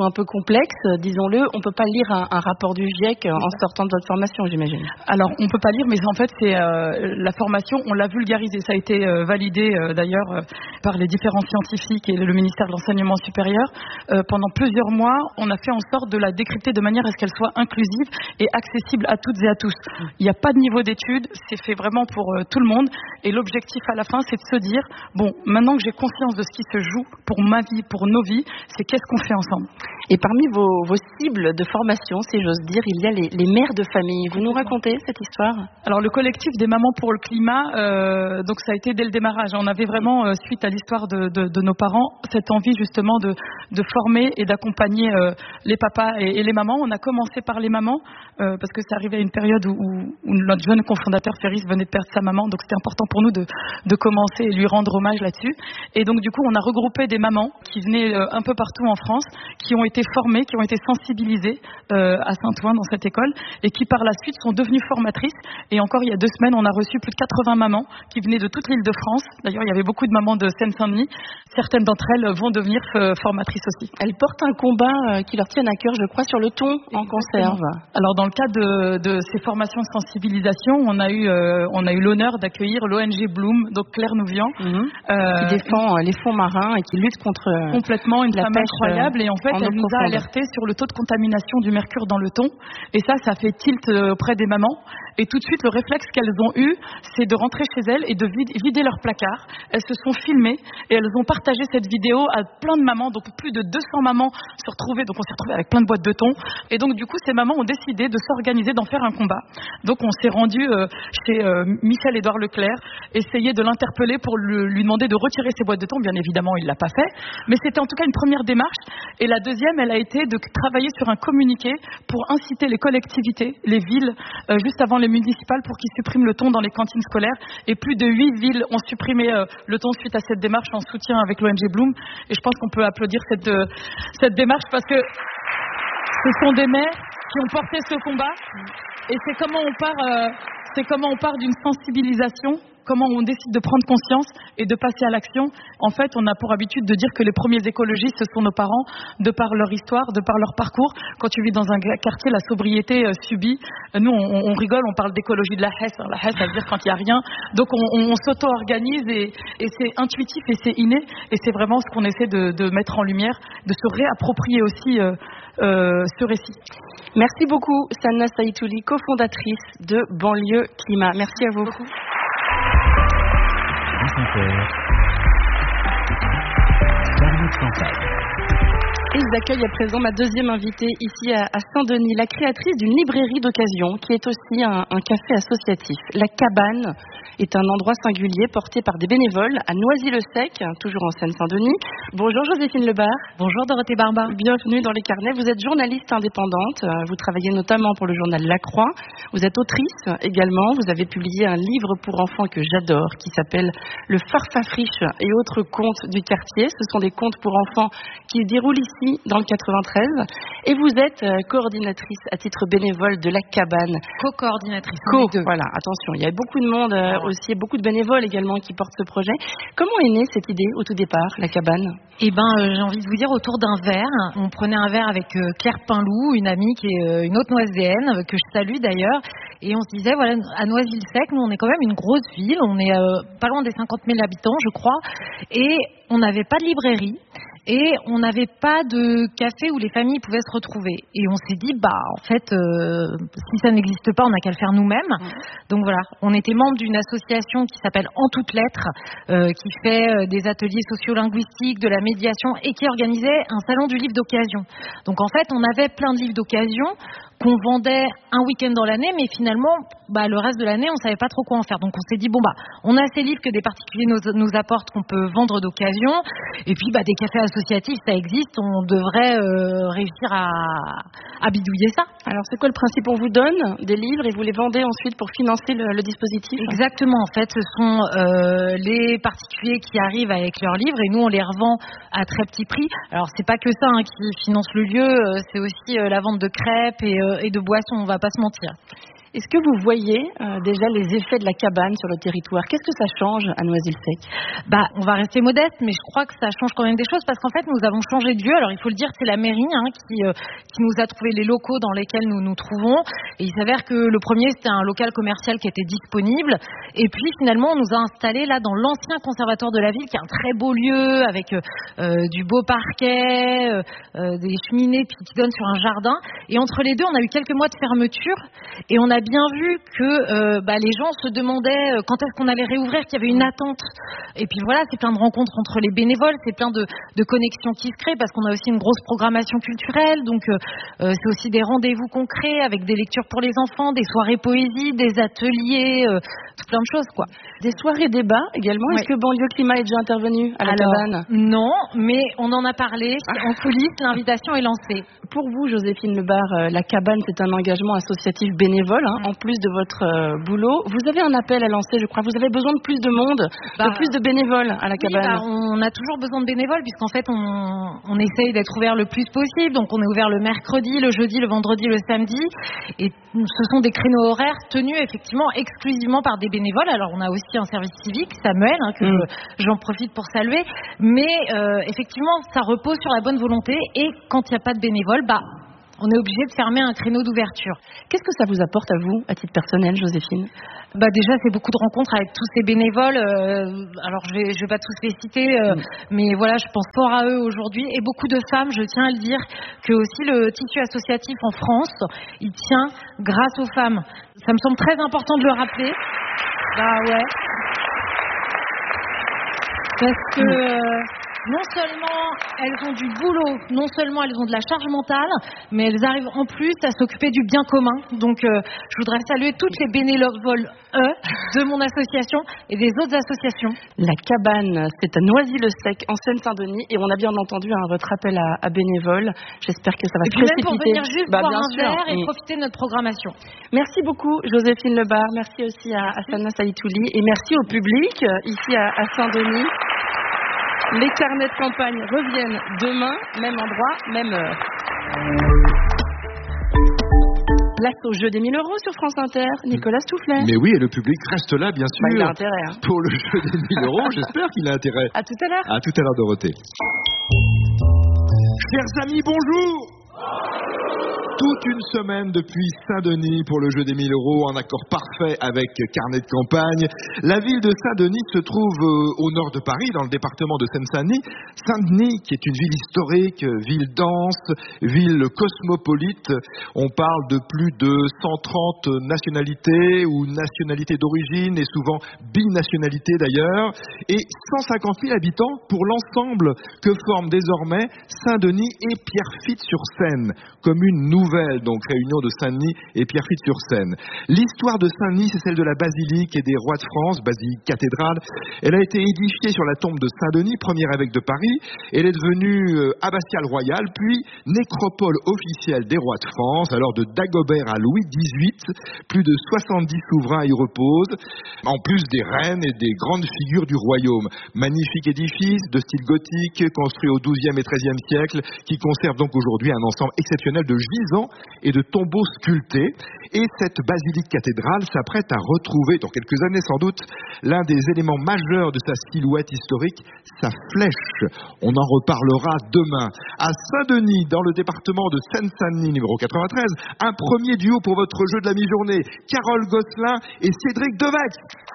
un peu complexe, disons-le. On peut pas lire un, un rapport du GIEC en sortant de votre formation, j'imagine. Alors, on peut pas lire, mais en fait, c'est euh, la formation, on l'a vulgarisée. Ça a été euh, validé euh, d'ailleurs euh, par les différents scientifiques et le ministère de l'Enseignement supérieur. Euh, pendant plusieurs mois, on a fait en sorte de la décrypter de manière à ce qu'elle soit inclusive et accessible à toutes et à tous. Il n'y a pas de niveau d'études, c'est fait vraiment pour euh, tout le monde. Et l'objectif à la fin, c'est de se dire, bon, maintenant que j'ai conscience de ce qui se joue pour ma vie, pour nos vies, c'est qu'est-ce qu'on fait ensemble. Et parmi vos, vos cibles de formation, si j'ose dire, il y a les, les mères de famille. Vous nous racontez cette histoire? Alors, le collectif des mamans pour le climat, euh, donc ça a été dès le démarrage. On avait vraiment, euh, suite à l'histoire de, de, de nos parents, cette envie justement de, de former et d'accompagner euh, les papas et, et les mamans. On a commencé par les mamans, euh, parce que ça arrivait à une période où, où, où notre jeune cofondateur Féris venait de perdre sa maman, donc c'était important pour nous de, de commencer et lui rendre hommage là-dessus. Et donc du coup, on a regroupé des mamans qui venaient euh, un peu partout en France, qui ont été formées, qui ont été sensibilisées euh, à Saint-Ouen dans cette école, et qui par la suite sont devenues formatrices. Et encore il y a deux semaines, on a reçu plus de quatre-vingts mamans qui venaient de toute l'île de France. D'ailleurs, il y avait beaucoup de mamans de Seine-Saint-Denis. Certaines d'entre elles vont devenir euh, formatrices aussi. Elles portent un combat euh, qui leur tient à cœur, je crois, sur le thon en conserve. Alors dans le cadre de, de ces formations de sensibilisation, on a eu euh, on a eu l'honneur d'accueillir l'O N G Bloom, donc Claire Nouvian, mmh. euh, qui défend une... les fonds marins et qui lutte contre euh, complètement une la femme pêche incroyable. Et en fait, en elle nous a alerté sur le taux de contamination du mercure dans le thon. Et ça, ça fait tilt auprès des mamans. Et tout de suite, le réflexe qu'elles ont eu, c'est de rentrer chez elles et de vider leur placard. Elles se sont filmées et elles ont partagé cette vidéo à plein de mamans. Donc plus de deux cents mamans se retrouvaient. Donc on s'est retrouvés avec plein de boîtes de thon. Et donc du coup, ces mamans ont décidé de s'organiser, d'en faire un combat. Donc on s'est rendu euh, chez euh, Michel-Édouard Leclerc, essayer de l'interpeller pour le, lui demander de retirer ses boîtes de thon. Bien évidemment, il l'a pas fait. Mais c'était en tout cas une première démarche. Et la deuxième, elle a été de travailler sur un communiqué pour inciter les collectivités, les villes, euh, juste avant les municipales, pour qu'ils suppriment le thon dans les cantines scolaires. Et plus de huit villes ont supprimé euh, le thon suite à cette démarche en soutien avec l'O N G Bloom. Et je pense qu'on peut applaudir cette, euh, cette démarche parce que ce sont des mères qui ont porté ce combat. Et c'est comment on part, euh, c'est comment on part d'une sensibilisation, comment on décide de prendre conscience et de passer à l'action. En fait, on a pour habitude de dire que les premiers écologistes, ce sont nos parents, de par leur histoire, de par leur parcours. Quand tu vis dans un quartier, la sobriété euh, subie. Nous, on, on rigole, on parle d'écologie de la Hesse. La Hesse, ça veut dire quand il n'y a rien. Donc, on, on, on s'auto-organise et, et c'est intuitif et c'est inné. Et c'est vraiment ce qu'on essaie de, de mettre en lumière, de se réapproprier aussi euh, euh, ce récit. Merci beaucoup, Sanna Saïtouli, cofondatrice de Banlieue Climat. Merci à vous. Et j'accueille à présent ma deuxième invitée ici à, à Saint-Denis, la créatrice d'une librairie d'occasion qui est aussi un, un café associatif. La Cabane est un endroit singulier porté par des bénévoles à Noisy-le-Sec, toujours en Seine-Saint-Denis. Bonjour Joséphine Lebar. Bonjour Dorothée Barba. Bienvenue dans les carnets. Vous êtes journaliste indépendante. Vous travaillez notamment pour le journal La Croix. Vous êtes autrice également. Vous avez publié un livre pour enfants que j'adore qui s'appelle Le Farfafriche et autres contes du quartier. Ce sont des contes pour enfants qui se déroulent ici dans le quatre-vingt-treize. Et vous êtes coordinatrice à titre bénévole de La Cabane. Co-coordinatrice. Co, voilà, attention. Il y a beaucoup de monde euh, aussi, beaucoup de bénévoles également qui portent ce projet. Comment est née cette idée au tout départ, La Cabane? Eh ben, euh, j'ai envie de vous dire autour d'un verre. On prenait un verre avec euh, Claire Pinlou, une amie qui est euh, une autre noiséenne, euh, que je salue d'ailleurs. Et on se disait, voilà, à Noisy-le-Sec, nous on est quand même une grosse ville. On est euh, pas loin des cinquante mille habitants, je crois. Et on n'avait pas de librairie. Et on n'avait pas de café où les familles pouvaient se retrouver. Et on s'est dit, bah, en fait, euh, si ça n'existe pas, on n'a qu'à le faire nous-mêmes. Mmh. Donc voilà, on était membre d'une association qui s'appelle En Toutes Lettres, euh, qui fait euh, des ateliers sociolinguistiques, de la médiation et qui organisait un salon du livre d'occasion. Donc en fait, on avait plein de livres d'occasion qu'on vendait un week-end dans l'année, mais finalement, bah, le reste de l'année, on savait pas trop quoi en faire. Donc on s'est dit, bon bah, on a ces livres que des particuliers nous, nous apportent, qu'on peut vendre d'occasion, et puis bah, des cafés associatifs, ça existe, on devrait euh, réussir à, à bidouiller ça. Alors c'est quoi le principe? On vous donne des livres et vous les vendez ensuite pour financer le, le dispositif? Exactement, en fait, ce sont euh, les particuliers qui arrivent avec leurs livres et nous on les revend à très petit prix. Alors c'est pas que ça hein, qui finance le lieu, euh, c'est aussi euh, la vente de crêpes et, euh, et de boissons, on va pas se mentir. Est-ce que vous voyez euh, déjà les effets de la cabane sur le territoire? Qu'est-ce que ça change à Noisy-le-Sec? Bah, on va rester modeste, mais je crois que ça change quand même des choses parce qu'en fait, nous avons changé de lieu. Alors, il faut le dire, c'est la mairie hein, qui, euh, qui nous a trouvé les locaux dans lesquels nous nous trouvons. Et il s'avère que le premier, c'était un local commercial qui était disponible. Et puis, finalement, on nous a installés là dans l'ancien conservatoire de la ville, qui est un très beau lieu avec euh, du beau parquet, euh, euh, des cheminées puis qui donnent sur un jardin. Et entre les deux, on a eu quelques mois de fermeture et on a bien vu que euh, bah, les gens se demandaient euh, quand est-ce qu'on allait réouvrir, qu'il y avait une attente. Et puis voilà, c'est plein de rencontres entre les bénévoles, c'est plein de, de connexions qui se créent parce qu'on a aussi une grosse programmation culturelle. Donc euh, euh, c'est aussi des rendez-vous concrets avec des lectures pour les enfants, des soirées poésie, des ateliers, euh, tout plein de choses quoi. Des soirées débats également. Ouais. Est-ce que Banlieue Climat est déjà intervenu à la Alors, cabane? Non, mais on en a parlé en coulisses, l'invitation est lancée. Pour vous, Joséphine Lebar, euh, la cabane, c'est un engagement associatif bénévole, hein, en plus de votre euh, boulot. Vous avez un appel à lancer, je crois. Vous avez besoin de plus de monde, bah, de plus de bénévoles à la cabane. Oui, bah, on a toujours besoin de bénévoles, puisqu'en fait, on, on essaye d'être ouvert le plus possible. Donc, on est ouvert le mercredi, le jeudi, le vendredi, le samedi. Et ce sont des créneaux horaires tenus, effectivement, exclusivement par des bénévoles. Alors, on a aussi un service civique, Samuel, hein, que mmh. je, j'en profite pour saluer. Mais, euh, effectivement, ça repose sur la bonne volonté. Et quand il n'y a pas de bénévoles, bah, on est obligé de fermer un créneau d'ouverture. Qu'est-ce que ça vous apporte à vous, à titre personnel, Joséphine? Bah déjà, c'est beaucoup de rencontres avec tous ces bénévoles. Euh, alors, je vais, je vais pas tous les citer, euh, mmh. mais voilà, je pense fort à eux aujourd'hui. Et beaucoup de femmes, je tiens à le dire, que aussi le tissu associatif en France, il tient grâce aux femmes. Ça me semble très important de le rappeler. Bah ouais. Parce que... Euh, non seulement elles ont du boulot, non seulement elles ont de la charge mentale, mais elles arrivent en plus à s'occuper du bien commun. Donc euh, je voudrais saluer toutes les bénévoles euh, de mon association et des autres associations. La cabane, c'est à Noisy-le-Sec, en Seine-Saint-Denis, et on a bien entendu hein, votre appel à, à bénévoles. J'espère que ça va et se précipiter. Et puis même pour venir juste bah, boire bien un sûr. verre et mmh. profiter de notre programmation. Merci beaucoup Joséphine Lebar, merci aussi à Hassana Saïtouli et merci au public euh, ici à, à Saint-Denis. Les carnets de campagne reviennent demain, même endroit, même heure. Place au jeu des mille euros sur France Inter, Nicolas Stoufflet. Mais oui, et le public reste là, bien sûr. Bah, il a intérêt. Hein. Pour le jeu des mille euros, j'espère qu'il a intérêt. À tout à l'heure. À tout à l'heure, Dorothée. Chers amis, bonjour. Toute une semaine depuis Saint-Denis pour le jeu des mille euros, en accord parfait avec Carnet de campagne. La ville de Saint-Denis se trouve euh, au nord de Paris, dans le département de Seine-Saint-Denis. Saint-Denis, qui est une ville historique, ville dense, ville cosmopolite. On parle de plus de cent trente nationalités ou nationalités d'origine et souvent binationalités d'ailleurs. Et cent cinquante mille habitants pour l'ensemble que forment désormais Saint-Denis et Pierrefitte-sur-Seine. Commune nouvelle, donc réunion de Saint-Denis et Pierrefitte-sur-Seine. L'histoire de Saint-Denis, c'est celle de la basilique et des rois de France, basilique cathédrale. Elle a été édifiée sur la tombe de Saint-Denis, premier évêque de Paris. Elle est devenue euh, abbatiale royale, puis nécropole officielle des rois de France. Alors de Dagobert à Louis dix-huit, plus de soixante-dix souverains y reposent, en plus des reines et des grandes figures du royaume. Magnifique édifice de style gothique, construit au douzième et treizième siècle, qui conserve donc aujourd'hui un ensemble exceptionnel de gisants et de tombeaux sculptés. Et cette basilique cathédrale s'apprête à retrouver, dans quelques années sans doute, l'un des éléments majeurs de sa silhouette historique, sa flèche. On en reparlera demain. À Saint-Denis, dans le département de Seine-Saint-Denis, numéro quatre-vingt-treize, un premier duo pour votre jeu de la mi-journée, Carole Gosselin et Cédric Devex.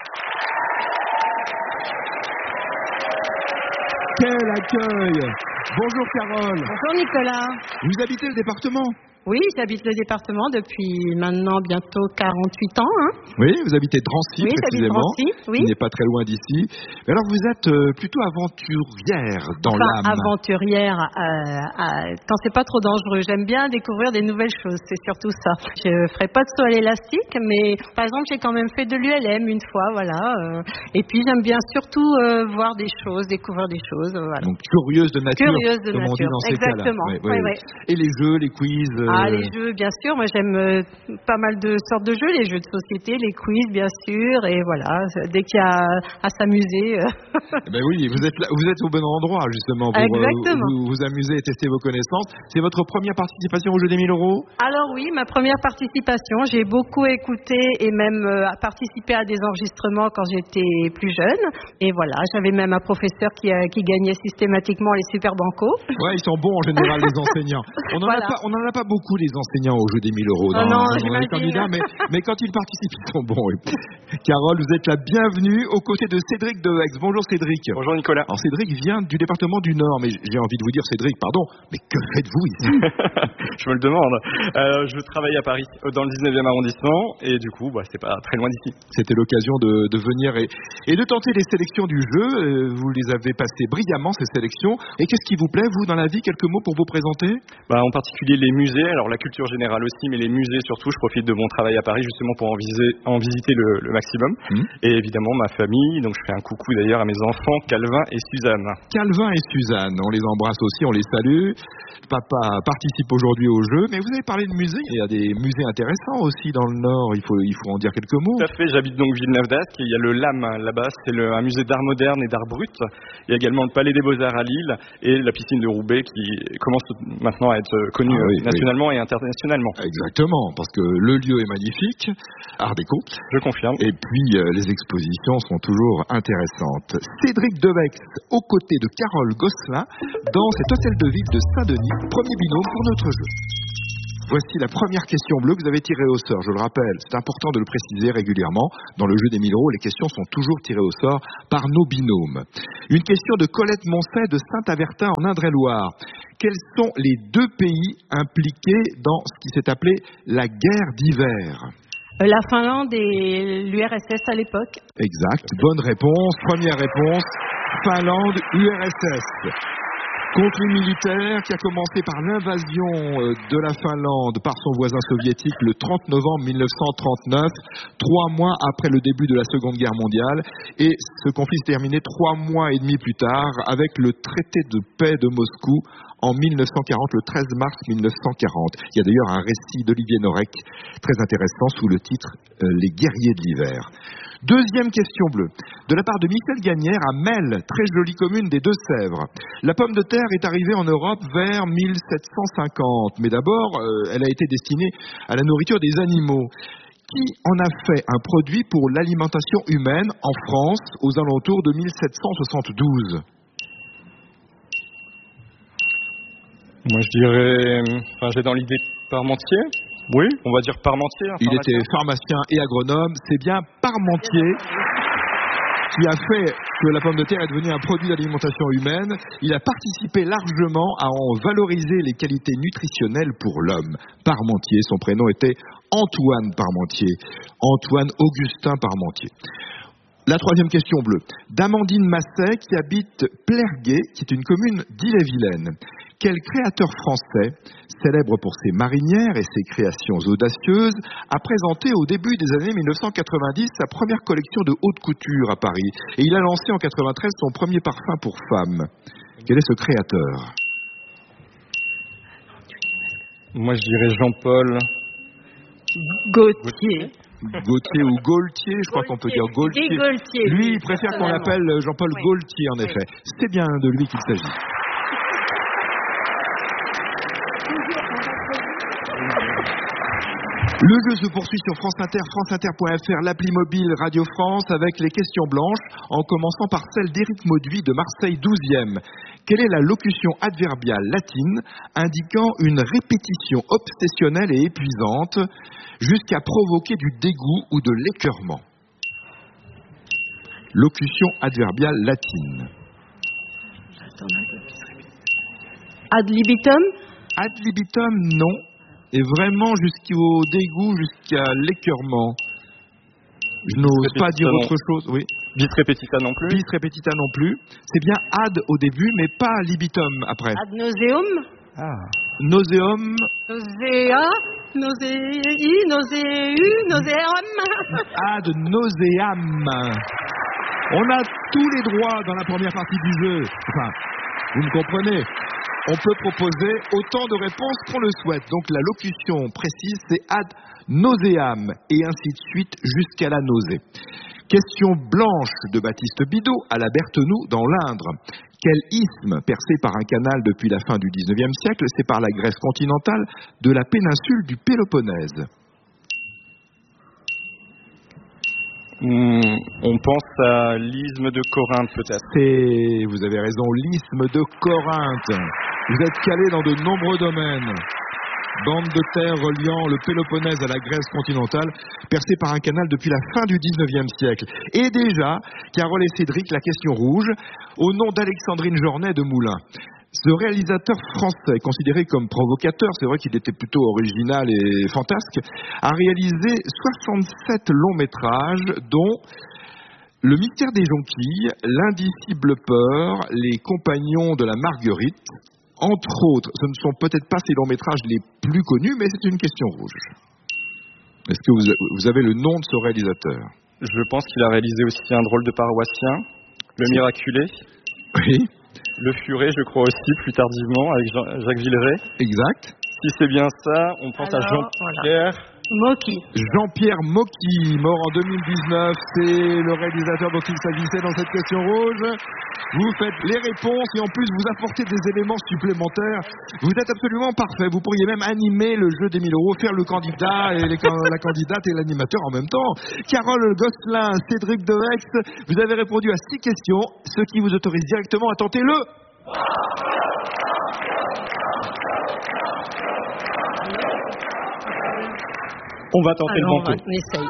Quel accueil! Bonjour Carole. Bonjour Nicolas. Vous habitez le département? Oui, j'habite le département depuis maintenant bientôt quarante-huit ans. Hein. Oui, vous habitez Drancy, oui, précisément, Drancy, oui. qui n'est pas très loin d'ici. Mais alors vous êtes euh, plutôt aventurière dans enfin, l'âme. Aventurière, euh, euh, quand c'est pas trop dangereux. J'aime bien découvrir des nouvelles choses, c'est surtout ça. Je ferai pas de saut à l'élastique, mais par exemple j'ai quand même fait de l'U L M une fois, voilà. Euh, et puis j'aime bien surtout euh, voir des choses, découvrir des choses. Euh, voilà. Donc curieuse de nature, curieuse de comme nature. on dit dans ces exactement. cas-là. Oui, oui, oui, oui. Et les jeux, les quiz. Euh... Ah, les jeux, bien sûr. Moi, j'aime euh, pas mal de sortes de jeux, les jeux de société, les quiz, bien sûr. Et voilà, dès qu'il y a à s'amuser. Euh... Ben oui, vous êtes là, vous êtes au bon endroit justement pour euh, vous, vous amuser et tester vos connaissances. C'est votre première participation au jeu des mille euros? Alors oui, ma première participation. J'ai beaucoup écouté et même euh, participé à des enregistrements quand j'étais plus jeune. Et voilà, j'avais même un professeur qui, euh, qui gagnait systématiquement les super bancos. Ouais, ils sont bons en général les enseignants. On n'en voilà. a pas, on en a pas beaucoup les enseignants au jeu des mille euros dans, oh non, dans les candidats, mais, mais quand ils participent, ils sont bons. Oui. Carole, vous êtes la bienvenue aux côtés de Cédric de Aix. Bonjour Cédric. Bonjour Nicolas. Alors Cédric vient du département du Nord, mais j'ai envie de vous dire Cédric, pardon, mais que faites-vous ici? Je me le demande. Euh, je travaille à Paris, dans le dix-neuvième arrondissement, et du coup, bah, c'est pas très loin d'ici. C'était l'occasion de, de venir et, et de tenter les sélections du jeu. Vous les avez passées brillamment, ces sélections. Et qu'est-ce qui vous plaît, vous, dans la vie? Quelques mots pour vous présenter? Bah, en particulier les musées, alors la culture générale aussi, mais les musées surtout. Je profite de mon travail à Paris justement pour en, viser, en visiter le, le maximum. Mmh. Et évidemment ma famille, donc je fais un coucou d'ailleurs à mes enfants, Calvin et Suzanne. Calvin et Suzanne, on les embrasse aussi, on les salue. Papa participe aujourd'hui au jeu, mais vous avez parlé de musées. Il y a des musées intéressants aussi dans le Nord, il faut, il faut en dire quelques mots. Tout à fait, j'habite donc Villeneuve d'Ascq, il y a le L A M là-bas, c'est le, un musée d'art moderne et d'art brut. Il y a également le Palais des Beaux-Arts à Lille et la piscine de Roubaix qui commence maintenant à être connue ah, oui, nationalement oui. et internationalement. Exactement, parce que le lieu est magnifique, art déco. Je confirme. Et puis euh, les expositions sont toujours intéressantes. Cédric Devex, aux côtés de Carole Gosselin, dans cet hôtel de ville de Saint-Denis, premier binôme pour notre jeu. Voici la première question bleue que vous avez tirée au sort, je le rappelle. C'est important de le préciser régulièrement. Dans le jeu des mille euros, les questions sont toujours tirées au sort par nos binômes. Une question de Colette Moncet de Saint-Avertin en Indre-et-Loire. Quels sont les deux pays impliqués dans ce qui s'est appelé la guerre d'hiver ? La Finlande et l'U R S S à l'époque. Exact. Bonne réponse. Première réponse. Finlande, U R S S. Conflit militaire qui a commencé par l'invasion de la Finlande par son voisin soviétique le trente novembre mille neuf cent trente-neuf, trois mois après le début de la Seconde Guerre mondiale. Et ce conflit s'est terminé trois mois et demi plus tard avec le traité de paix de Moscou en mille neuf cent quarante, le treize mars mille neuf cent quarante. Il y a d'ailleurs un récit d'Olivier Norek très intéressant sous le titre euh, « Les guerriers de l'hiver ». Deuxième question bleue, de la part de Michel Gagnère à Melle, très jolie commune des Deux-Sèvres. La pomme de terre est arrivée en Europe vers mille sept cent cinquante, mais d'abord, euh, elle a été destinée à la nourriture des animaux. Qui en a fait un produit pour l'alimentation humaine en France aux alentours de mille sept cent soixante-douze? Moi, je dirais, enfin, j'ai dans l'idée Parmentier. Oui, on va dire Parmentier. Il était pharmacien et agronome. C'est bien Parmentier qui a fait que la pomme de terre est devenue un produit d'alimentation humaine. Il a participé largement à en valoriser les qualités nutritionnelles pour l'homme. Parmentier, son prénom était Antoine Parmentier. Antoine Augustin Parmentier. La troisième question bleue, d'Amandine Masset qui habite Plerguet, qui est une commune d'Ille-et-Vilaine. Quel créateur français, célèbre pour ses marinières et ses créations audacieuses, a présenté au début des années mille neuf cent quatre-vingt-dix sa première collection de haute couture à Paris. Et il a lancé en quatre-vingt-treize son premier parfum pour femmes. Quel est ce créateur? Moi je dirais Jean-Paul Gaultier. Gaultier ou Gaultier, je crois qu'on peut dire Gaultier. Gaultier. Lui, il préfère qu'on l'appelle Jean-Paul oui. Gaultier, en effet. C'est bien de lui qu'il s'agit. Le jeu se poursuit sur France Inter, franceinter point f r, l'appli mobile Radio France avec les questions blanches, en commençant par celle d'Éric Mauduit de Marseille douzième. Quelle est la locution adverbiale latine indiquant une répétition obsessionnelle et épuisante jusqu'à provoquer du dégoût ou de l'écœurement? Locution adverbiale latine. Ad libitum? Ad libitum, non. Et vraiment jusqu'au dégoût, jusqu'à l'écœurement. Je n'ose pas dire non. autre chose. Oui. Bis repetita non plus. Bis repetita non plus. C'est bien ad au début, mais pas libitum après. Ad nauseum. Ah. Nauseum. Nausea. Nausei. Nauseu. Nauseam. Ad nauseam. On a tous les droits dans la première partie du jeu. Enfin, vous me comprenez. on peut proposer autant de réponses qu'on le souhaite. Donc la locution précise, c'est ad nauseam, et ainsi de suite jusqu'à la nausée. Question blanche de Baptiste Bidot à la Berthenoux dans l'Indre. Quel isthme, percé par un canal depuis la fin du dix-neuvième siècle, sépare la Grèce continentale de la péninsule du Péloponnèse? Hmm, on pense à l'isthme de Corinthe peut-être. C'est, vous avez raison, l'isthme de Corinthe. Vous êtes calé dans de nombreux domaines. Bande de terre reliant le Péloponnèse à la Grèce continentale, percée par un canal depuis la fin du dix-neuvième siècle. Et déjà, Carole et Cédric, la question rouge, au nom d'Alexandrine Jornet de Moulins. Ce réalisateur français, considéré comme provocateur, c'est vrai qu'il était plutôt original et fantasque, a réalisé soixante-sept longs métrages, dont Le mystère des jonquilles, L'indicible peur, Les compagnons de la Marguerite. Entre autres, ce ne sont peut-être pas ces longs métrages les plus connus, mais c'est une question rouge. Est-ce que vous, vous avez le nom de ce réalisateur? Je pense qu'il a réalisé aussi Un drôle de paroissien, Le miraculé. Oui. Le Furet, je crois aussi, plus tardivement, avec Jean, Jacques Villeray. Exact. Si c'est bien ça, on pense Alors, à Jean-Pierre... Voilà. Mocky. Jean-Pierre Mocky, mort en deux mille dix-neuf, c'est le réalisateur dont il s'agissait dans cette question rouge. Vous faites les réponses et en plus vous apportez des éléments supplémentaires. Vous êtes absolument parfait. Vous pourriez même animer le jeu des mille euros, faire le candidat et les, la candidate et l'animateur en même temps. Carole Gosselin, Cédric Devex, vous avez répondu à six questions, ce qui vous autorise directement à tenter le... On va tenter Alors, le banco. On essaye.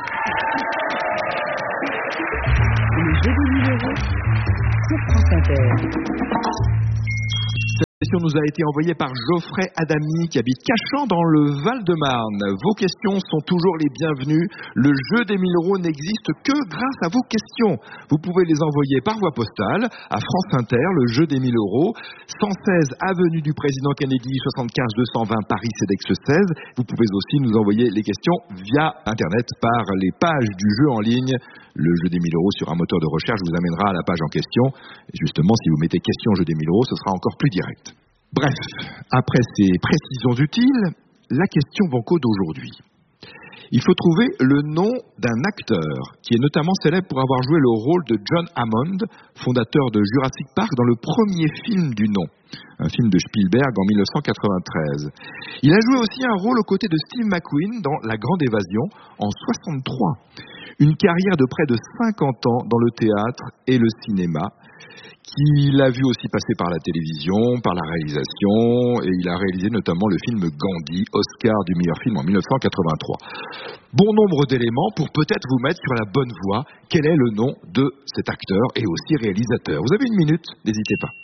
Le jeu des mille euros sur France Inter. Cette question nous a été envoyée par Geoffrey Adami qui habite Cachan dans le Val-de-Marne. Vos questions sont toujours les bienvenues. Le jeu des mille euros n'existe que grâce à vos questions. Vous pouvez les envoyer par voie postale à France Inter, le jeu des mille euros, cent seize avenue du Président Kennedy, soixante-quinze deux cent vingt Paris, CEDEX seize. Vous pouvez aussi nous envoyer les questions via Internet par les pages du jeu en ligne. Le jeu des mille euros sur un moteur de recherche vous amènera à la page en question. Et justement, si vous mettez question jeu des mille euros, ce sera encore plus direct. Bref, après ces précisions utiles, la question banco d'aujourd'hui. Il faut trouver le nom d'un acteur qui est notamment célèbre pour avoir joué le rôle de John Hammond, fondateur de Jurassic Park, dans le premier film du nom, un film de Spielberg en mille neuf cent quatre-vingt-treize. Il a joué aussi un rôle aux côtés de Steve McQueen dans La Grande Évasion en soixante-trois. Une carrière de près de cinquante ans dans le théâtre et le cinéma, qu'il a vu aussi passer par la télévision, par la réalisation, et il a réalisé notamment le film Gandhi, Oscar du meilleur film en mille neuf cent quatre-vingt-trois. Bon nombre d'éléments pour peut-être vous mettre sur la bonne voie. Quel est le nom de cet acteur et aussi réalisateur? Vous avez une minute, n'hésitez pas.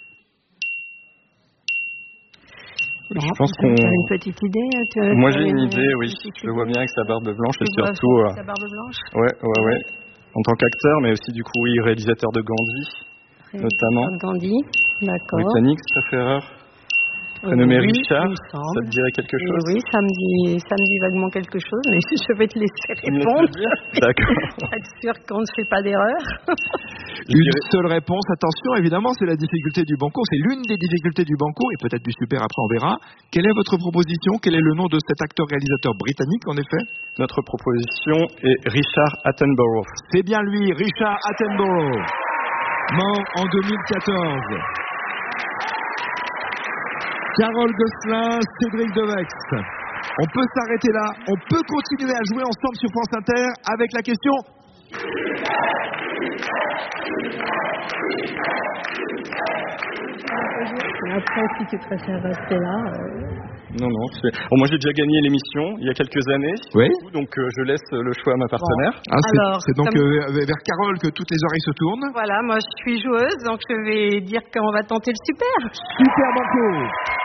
Bon, je pense qu'on... Tu as une petite idée tu as, Moi tu j'ai une, une idée, oui. Idée. Je le vois bien avec sa barbe blanche je et surtout... Euh... Sa barbe blanche Ouais, ouais, ouais. En tant qu'acteur, mais aussi du coup, oui, réalisateur de Gandhi, notamment. Gandhi, d'accord. Britannique, ça fait erreur. Prénommé oui, Richard, ça te dirait quelque chose? Oui, ça me dit, ça me dit vaguement quelque chose, mais je vais te laisser répondre. D'accord. Pour être sûr qu'on ne fait pas d'erreur. Une seule réponse, attention, évidemment, c'est la difficulté du banco. C'est l'une des difficultés du banco, et peut-être du super après, on verra. Quelle est votre proposition? Quel est le nom de cet acteur-réalisateur britannique, en effet? Notre proposition est Richard Attenborough. C'est bien lui, Richard Attenborough, mort en deux mille quatorze. Carole Gosselin, Cédric Devex. On peut s'arrêter là, on peut continuer à jouer ensemble sur France Inter avec la question. Après, si tu préfères rester là... Euh... Non, non. C'est... Bon, moi, j'ai déjà gagné l'émission il y a quelques années. Oui. Donc, euh, je laisse le choix à ma partenaire. Bon. Ah, c'est, Alors, c'est donc me... euh, vers Carole que toutes les oreilles se tournent. Voilà, moi, je suis joueuse, donc je vais dire qu'on va tenter le super. Super banco.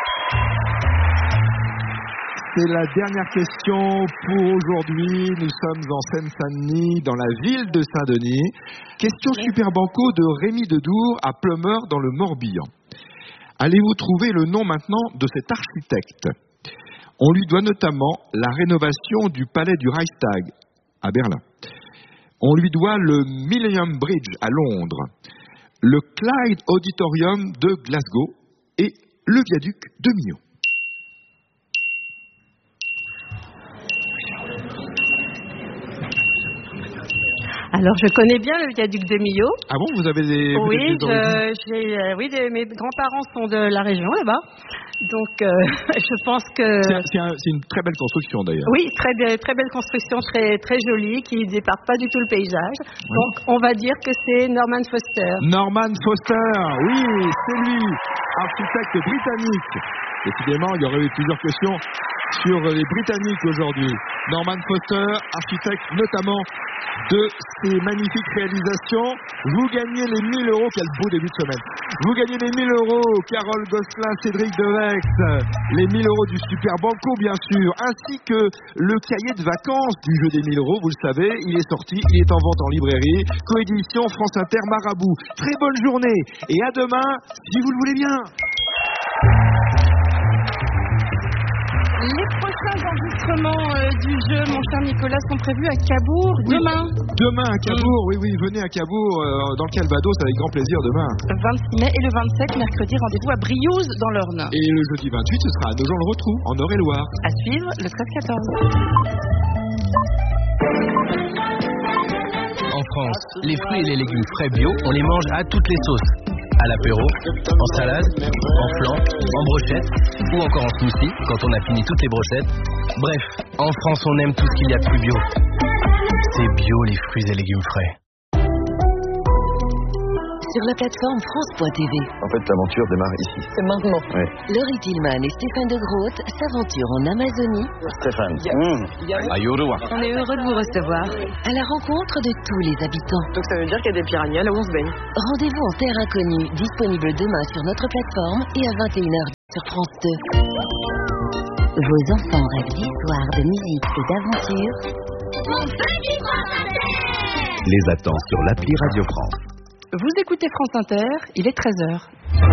C'est la dernière question pour aujourd'hui. Nous sommes en Seine-Saint-Denis, dans la ville de Saint-Denis. Question super banco de Rémi Dedour à Plumeur dans le Morbihan. Allez-vous trouver le nom maintenant de cet architecte? On lui doit notamment la rénovation du palais du Reichstag à Berlin. On lui doit le Millennium Bridge à Londres, le Clyde Auditorium de Glasgow et le viaduc de Millau. Alors, je connais bien le viaduc de Millau. Ah bon, vous avez des... Vous Oui, avez des je, j'ai, euh, oui des, mes grands-parents sont de la région, là-bas. Donc, euh, je pense que... C'est, c'est, un, c'est une très belle construction, d'ailleurs. Oui, très, be- très belle construction, très, très jolie, qui ne départ pas du tout le paysage. Oui. Donc, on va dire que c'est Norman Foster. Norman Foster, oui, c'est lui, architecte britannique. Décidément, il y aurait eu plusieurs questions sur les Britanniques aujourd'hui. Norman Foster, architecte notamment de ces magnifiques réalisations. Vous gagnez les mille euros, quel beau début de semaine. Vous gagnez les mille euros, Carole Gosselin, Cédric Devex, les mille euros du Super Banco bien sûr, ainsi que le cahier de vacances du jeu des mille euros, vous le savez, il est sorti, il est en vente en librairie, coédition France Inter Marabout. Très bonne journée et à demain, si vous le voulez bien. Les prochains enregistrements euh, du jeu, mon cher Nicolas, sont prévus à Cabourg demain. Oui, demain à Cabourg, mmh. oui, oui, venez à Cabourg, euh, dans le Calvados, avec grand plaisir demain. vingt-six mai et le vingt-sept, mercredi, rendez-vous à Briouze, dans l'Orne. Et le jeudi vingt-huit, ce sera à Nogent-le-Rotrou, en Eure-et-Loire. À suivre, le treize quatorze. En France, les fruits et les légumes frais bio, on les mange à toutes les sauces. À l'apéro, en salade, en flan, en brochette ou encore en smoothie quand on a fini toutes les brochettes. Bref, en France on aime tout ce qu'il y a de plus bio. C'est bio les fruits et légumes frais. Sur la plateforme France point T V. En fait, l'aventure démarre ici. C'est maintenant. Oui. Laurie Tillman et Stéphane de Groot s'aventurent en Amazonie. Stéphane. Yeah. Mmh. Yeah. Ayurua. On est heureux de vous recevoir à la rencontre de tous les habitants. Donc ça veut dire qu'il y a des piranhas là où on se baigne. Rendez-vous en terre inconnue, disponible demain sur notre plateforme et à vingt et une heures sur France deux. Vos enfants rêvent d'histoire, de musique et d'aventure. Mon petit France Inter. Les attend sur l'appli Radio France. Vous écoutez France Inter, il est treize heures.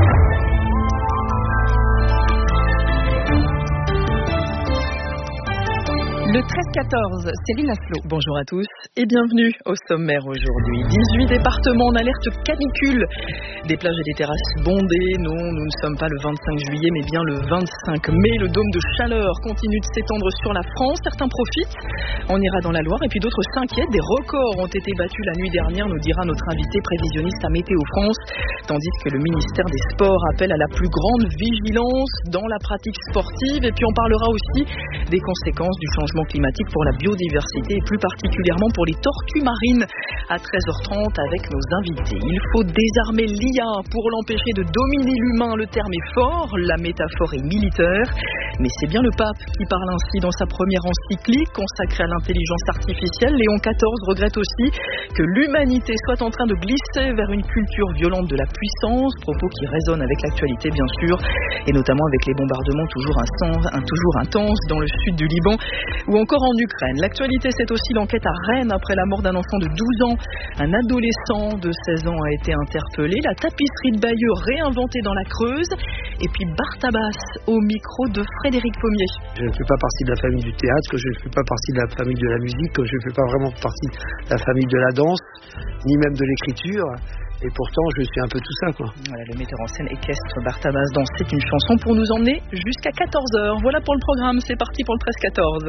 Le treize quatorze, Céline Aslo. Bonjour à tous et bienvenue au sommaire aujourd'hui. dix-huit départements en alerte canicule. Des plages et des terrasses bondées. Non, nous ne sommes pas le vingt-cinq juillet, mais bien le vingt-cinq mai. Le dôme de chaleur continue de s'étendre sur la France. Certains profitent. On ira dans la Loire et puis d'autres s'inquiètent. Des records ont été battus la nuit dernière, nous dira notre invité prévisionniste à Météo France. Tandis que le ministère des Sports appelle à la plus grande vigilance dans la pratique sportive. Et puis on parlera aussi des conséquences du changement climatique pour la biodiversité et plus particulièrement pour les tortues marines à treize heures trente avec nos invités. Il faut désarmer l'I A pour l'empêcher de dominer l'humain. Le terme est fort, la métaphore est militaire, mais c'est bien le pape qui parle ainsi dans sa première encyclique consacrée à l'intelligence artificielle. Léon quatorze regrette aussi que l'humanité soit en train de glisser vers une culture violente de la puissance, propos qui résonnent avec l'actualité bien sûr, et notamment avec les bombardements toujours, insens, toujours intenses dans le sud du Liban ou encore en Ukraine. L'actualité, c'est aussi l'enquête à Rennes après la mort d'un enfant de douze ans. Un adolescent de seize ans a été interpellé. La tapisserie de Bayeux réinventée dans la Creuse. Et puis Bartabas au micro de Frédéric Pommier. Je ne fais pas partie de la famille du théâtre, que je ne fais pas partie de la famille de la musique, que je ne fais pas vraiment partie de la famille de la danse, ni même de l'écriture. Et pourtant, je suis un peu tout ça, quoi. Voilà, le metteur en scène équestre Bartabas dans C'est une chanson pour nous emmener jusqu'à quatorze heures. Voilà pour le programme, c'est parti pour le treize quatorze.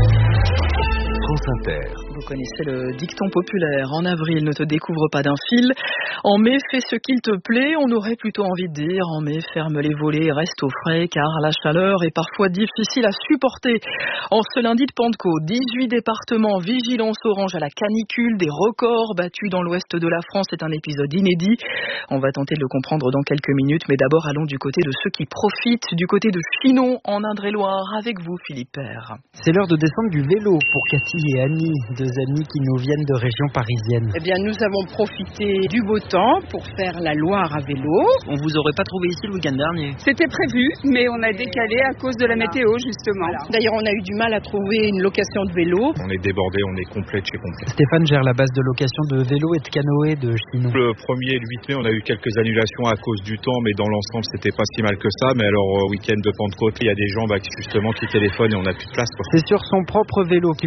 France Inter. Vous connaissez le dicton populaire. En avril, ne te découvre pas d'un fil. En mai, fais ce qu'il te plaît. On aurait plutôt envie de dire en mai, ferme les volets et reste au frais, car la chaleur est parfois difficile à supporter. En ce lundi de Pentecôte, dix-huit départements, vigilance orange à la canicule, des records battus dans l'ouest de la France. C'est un épisode inédit. On va tenter de le comprendre dans quelques minutes, mais d'abord allons du côté de ceux qui profitent, du côté de Chinon, en Indre-et-Loire, avec vous, Philippe Père. C'est l'heure de descendre du vélo pour Cathy et Annie, deux amis qui nous viennent de régions parisiennes. Eh bien, nous avons profité du beau temps pour faire la Loire à vélo. On vous aurait pas trouvé ici le week-end dernier? C'était prévu, mais on a décalé à cause de la météo, justement. Voilà. D'ailleurs, on a eu du mal à trouver une location de vélo. On est débordé, on est complet de chez complet. Stéphane gère la base de location de vélo et de canoë de Chinon. Le premier et le huit mai, on a eu quelques annulations à cause du temps, mais dans l'ensemble, c'était pas si mal que ça. Mais alors, week-end de Pentecôte, il y a des gens bah, qui, justement qui téléphonent et on n'a plus de place. Quoi. C'est sur son propre vélo qu'il fallait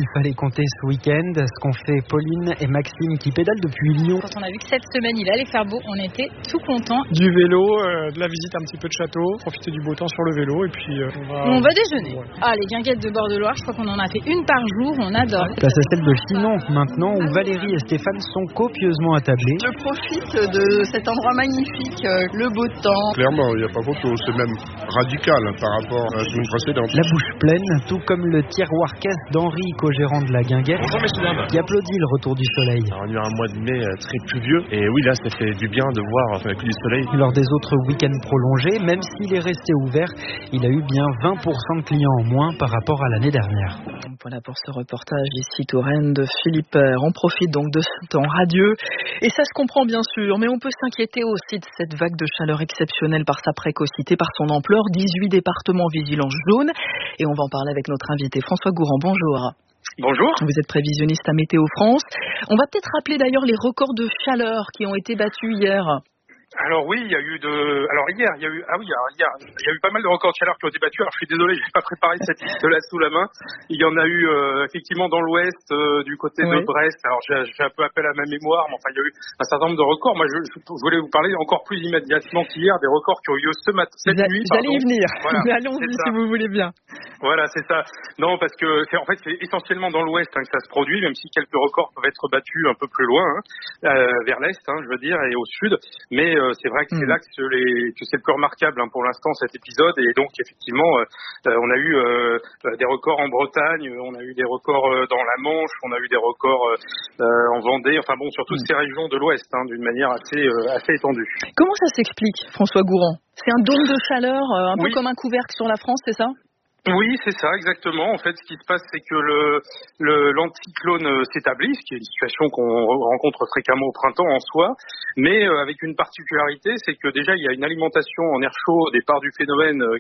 raconter ce week-end, ce qu'ont fait Pauline et Maxime qui pédalent depuis Lyon. Quand on a vu que cette semaine il allait faire beau, on était tout contents. Du vélo, euh, de la visite un petit peu de château, profiter du beau temps sur le vélo et puis euh, on va... On va déjeuner. Ouais. Ah, les guinguettes de bord de Loire, je crois qu'on en a fait une par jour, on adore. Place à celle de Chinon maintenant où Valérie et Stéphane sont copieusement attablés. Je profite de cet endroit magnifique, euh, le beau temps. Clairement, il n'y a pas photo, c'est même radical par rapport à la semaine précédente. La bouche pleine, tout comme le tiroir caisse d'Henri, co-gérant de la guinguette, qui applaudit le retour du soleil. On a eu un mois de mai très pluvieux et oui, là, ça fait du bien de voir le coup du soleil. Lors des autres week-ends prolongés, même s'il est resté ouvert, il a eu bien vingt pour cent de clients en moins par rapport à l'année dernière. Voilà pour ce reportage ici Touraine de Philippe Père. On profite donc de ce temps radieux et ça se comprend bien sûr, mais on peut s'inquiéter aussi de cette vague de chaleur exceptionnelle par sa précocité, par son ampleur. dix-huit départements vigilance jaune et on va en parler avec notre invité François Gourand. Bonjour. Bonjour. Vous êtes prévisionniste à Météo France. On va peut-être rappeler d'ailleurs les records de chaleur qui ont été battus hier. Alors oui, il y a eu de. Alors hier, il y a eu. Ah oui, alors hier, il y a eu pas mal de records de chaleur qui ont été battus. Alors je suis désolé, j'ai pas préparé cette liste-là sous la main. Il y en a eu euh, effectivement dans l'Ouest, euh, du côté oui. de Brest. Alors j'ai, j'ai un peu appel à ma mémoire, mais enfin il y a eu un certain nombre de records. Moi, je, je, je voulais vous parler encore plus immédiatement qu'hier des records qui ont eu lieu ce matin, cette J'a, nuit. J'allais y venir. Voilà, mais allons-y si vous voulez bien. Voilà, c'est ça. Non, parce que c'est en fait c'est essentiellement dans l'Ouest hein, que ça se produit, même si quelques records peuvent être battus un peu plus loin, hein, euh, vers l'Est, hein, je veux dire, et au Sud. Mais euh, c'est vrai que mmh. c'est là que, les, que c'est le plus remarquable hein, pour l'instant cet épisode. Et donc effectivement, euh, on a eu euh, des records en Bretagne, on a eu des records euh, dans la Manche, on a eu des records euh, en Vendée. Enfin bon, sur toutes mmh. ces régions de l'Ouest, hein, d'une manière assez euh, assez étendue. Comment ça s'explique, François Gourand ? C'est un dôme de chaleur, euh, un oui. peu comme un couvercle sur la France, c'est ça ? Oui, c'est ça, exactement. En fait, ce qui se passe, c'est que le, le l'anticyclone s'établit, ce qui est une situation qu'on rencontre fréquemment au printemps en soi, mais euh, avec une particularité, c'est que déjà, il y a une alimentation en air chaud au départ du phénomène euh,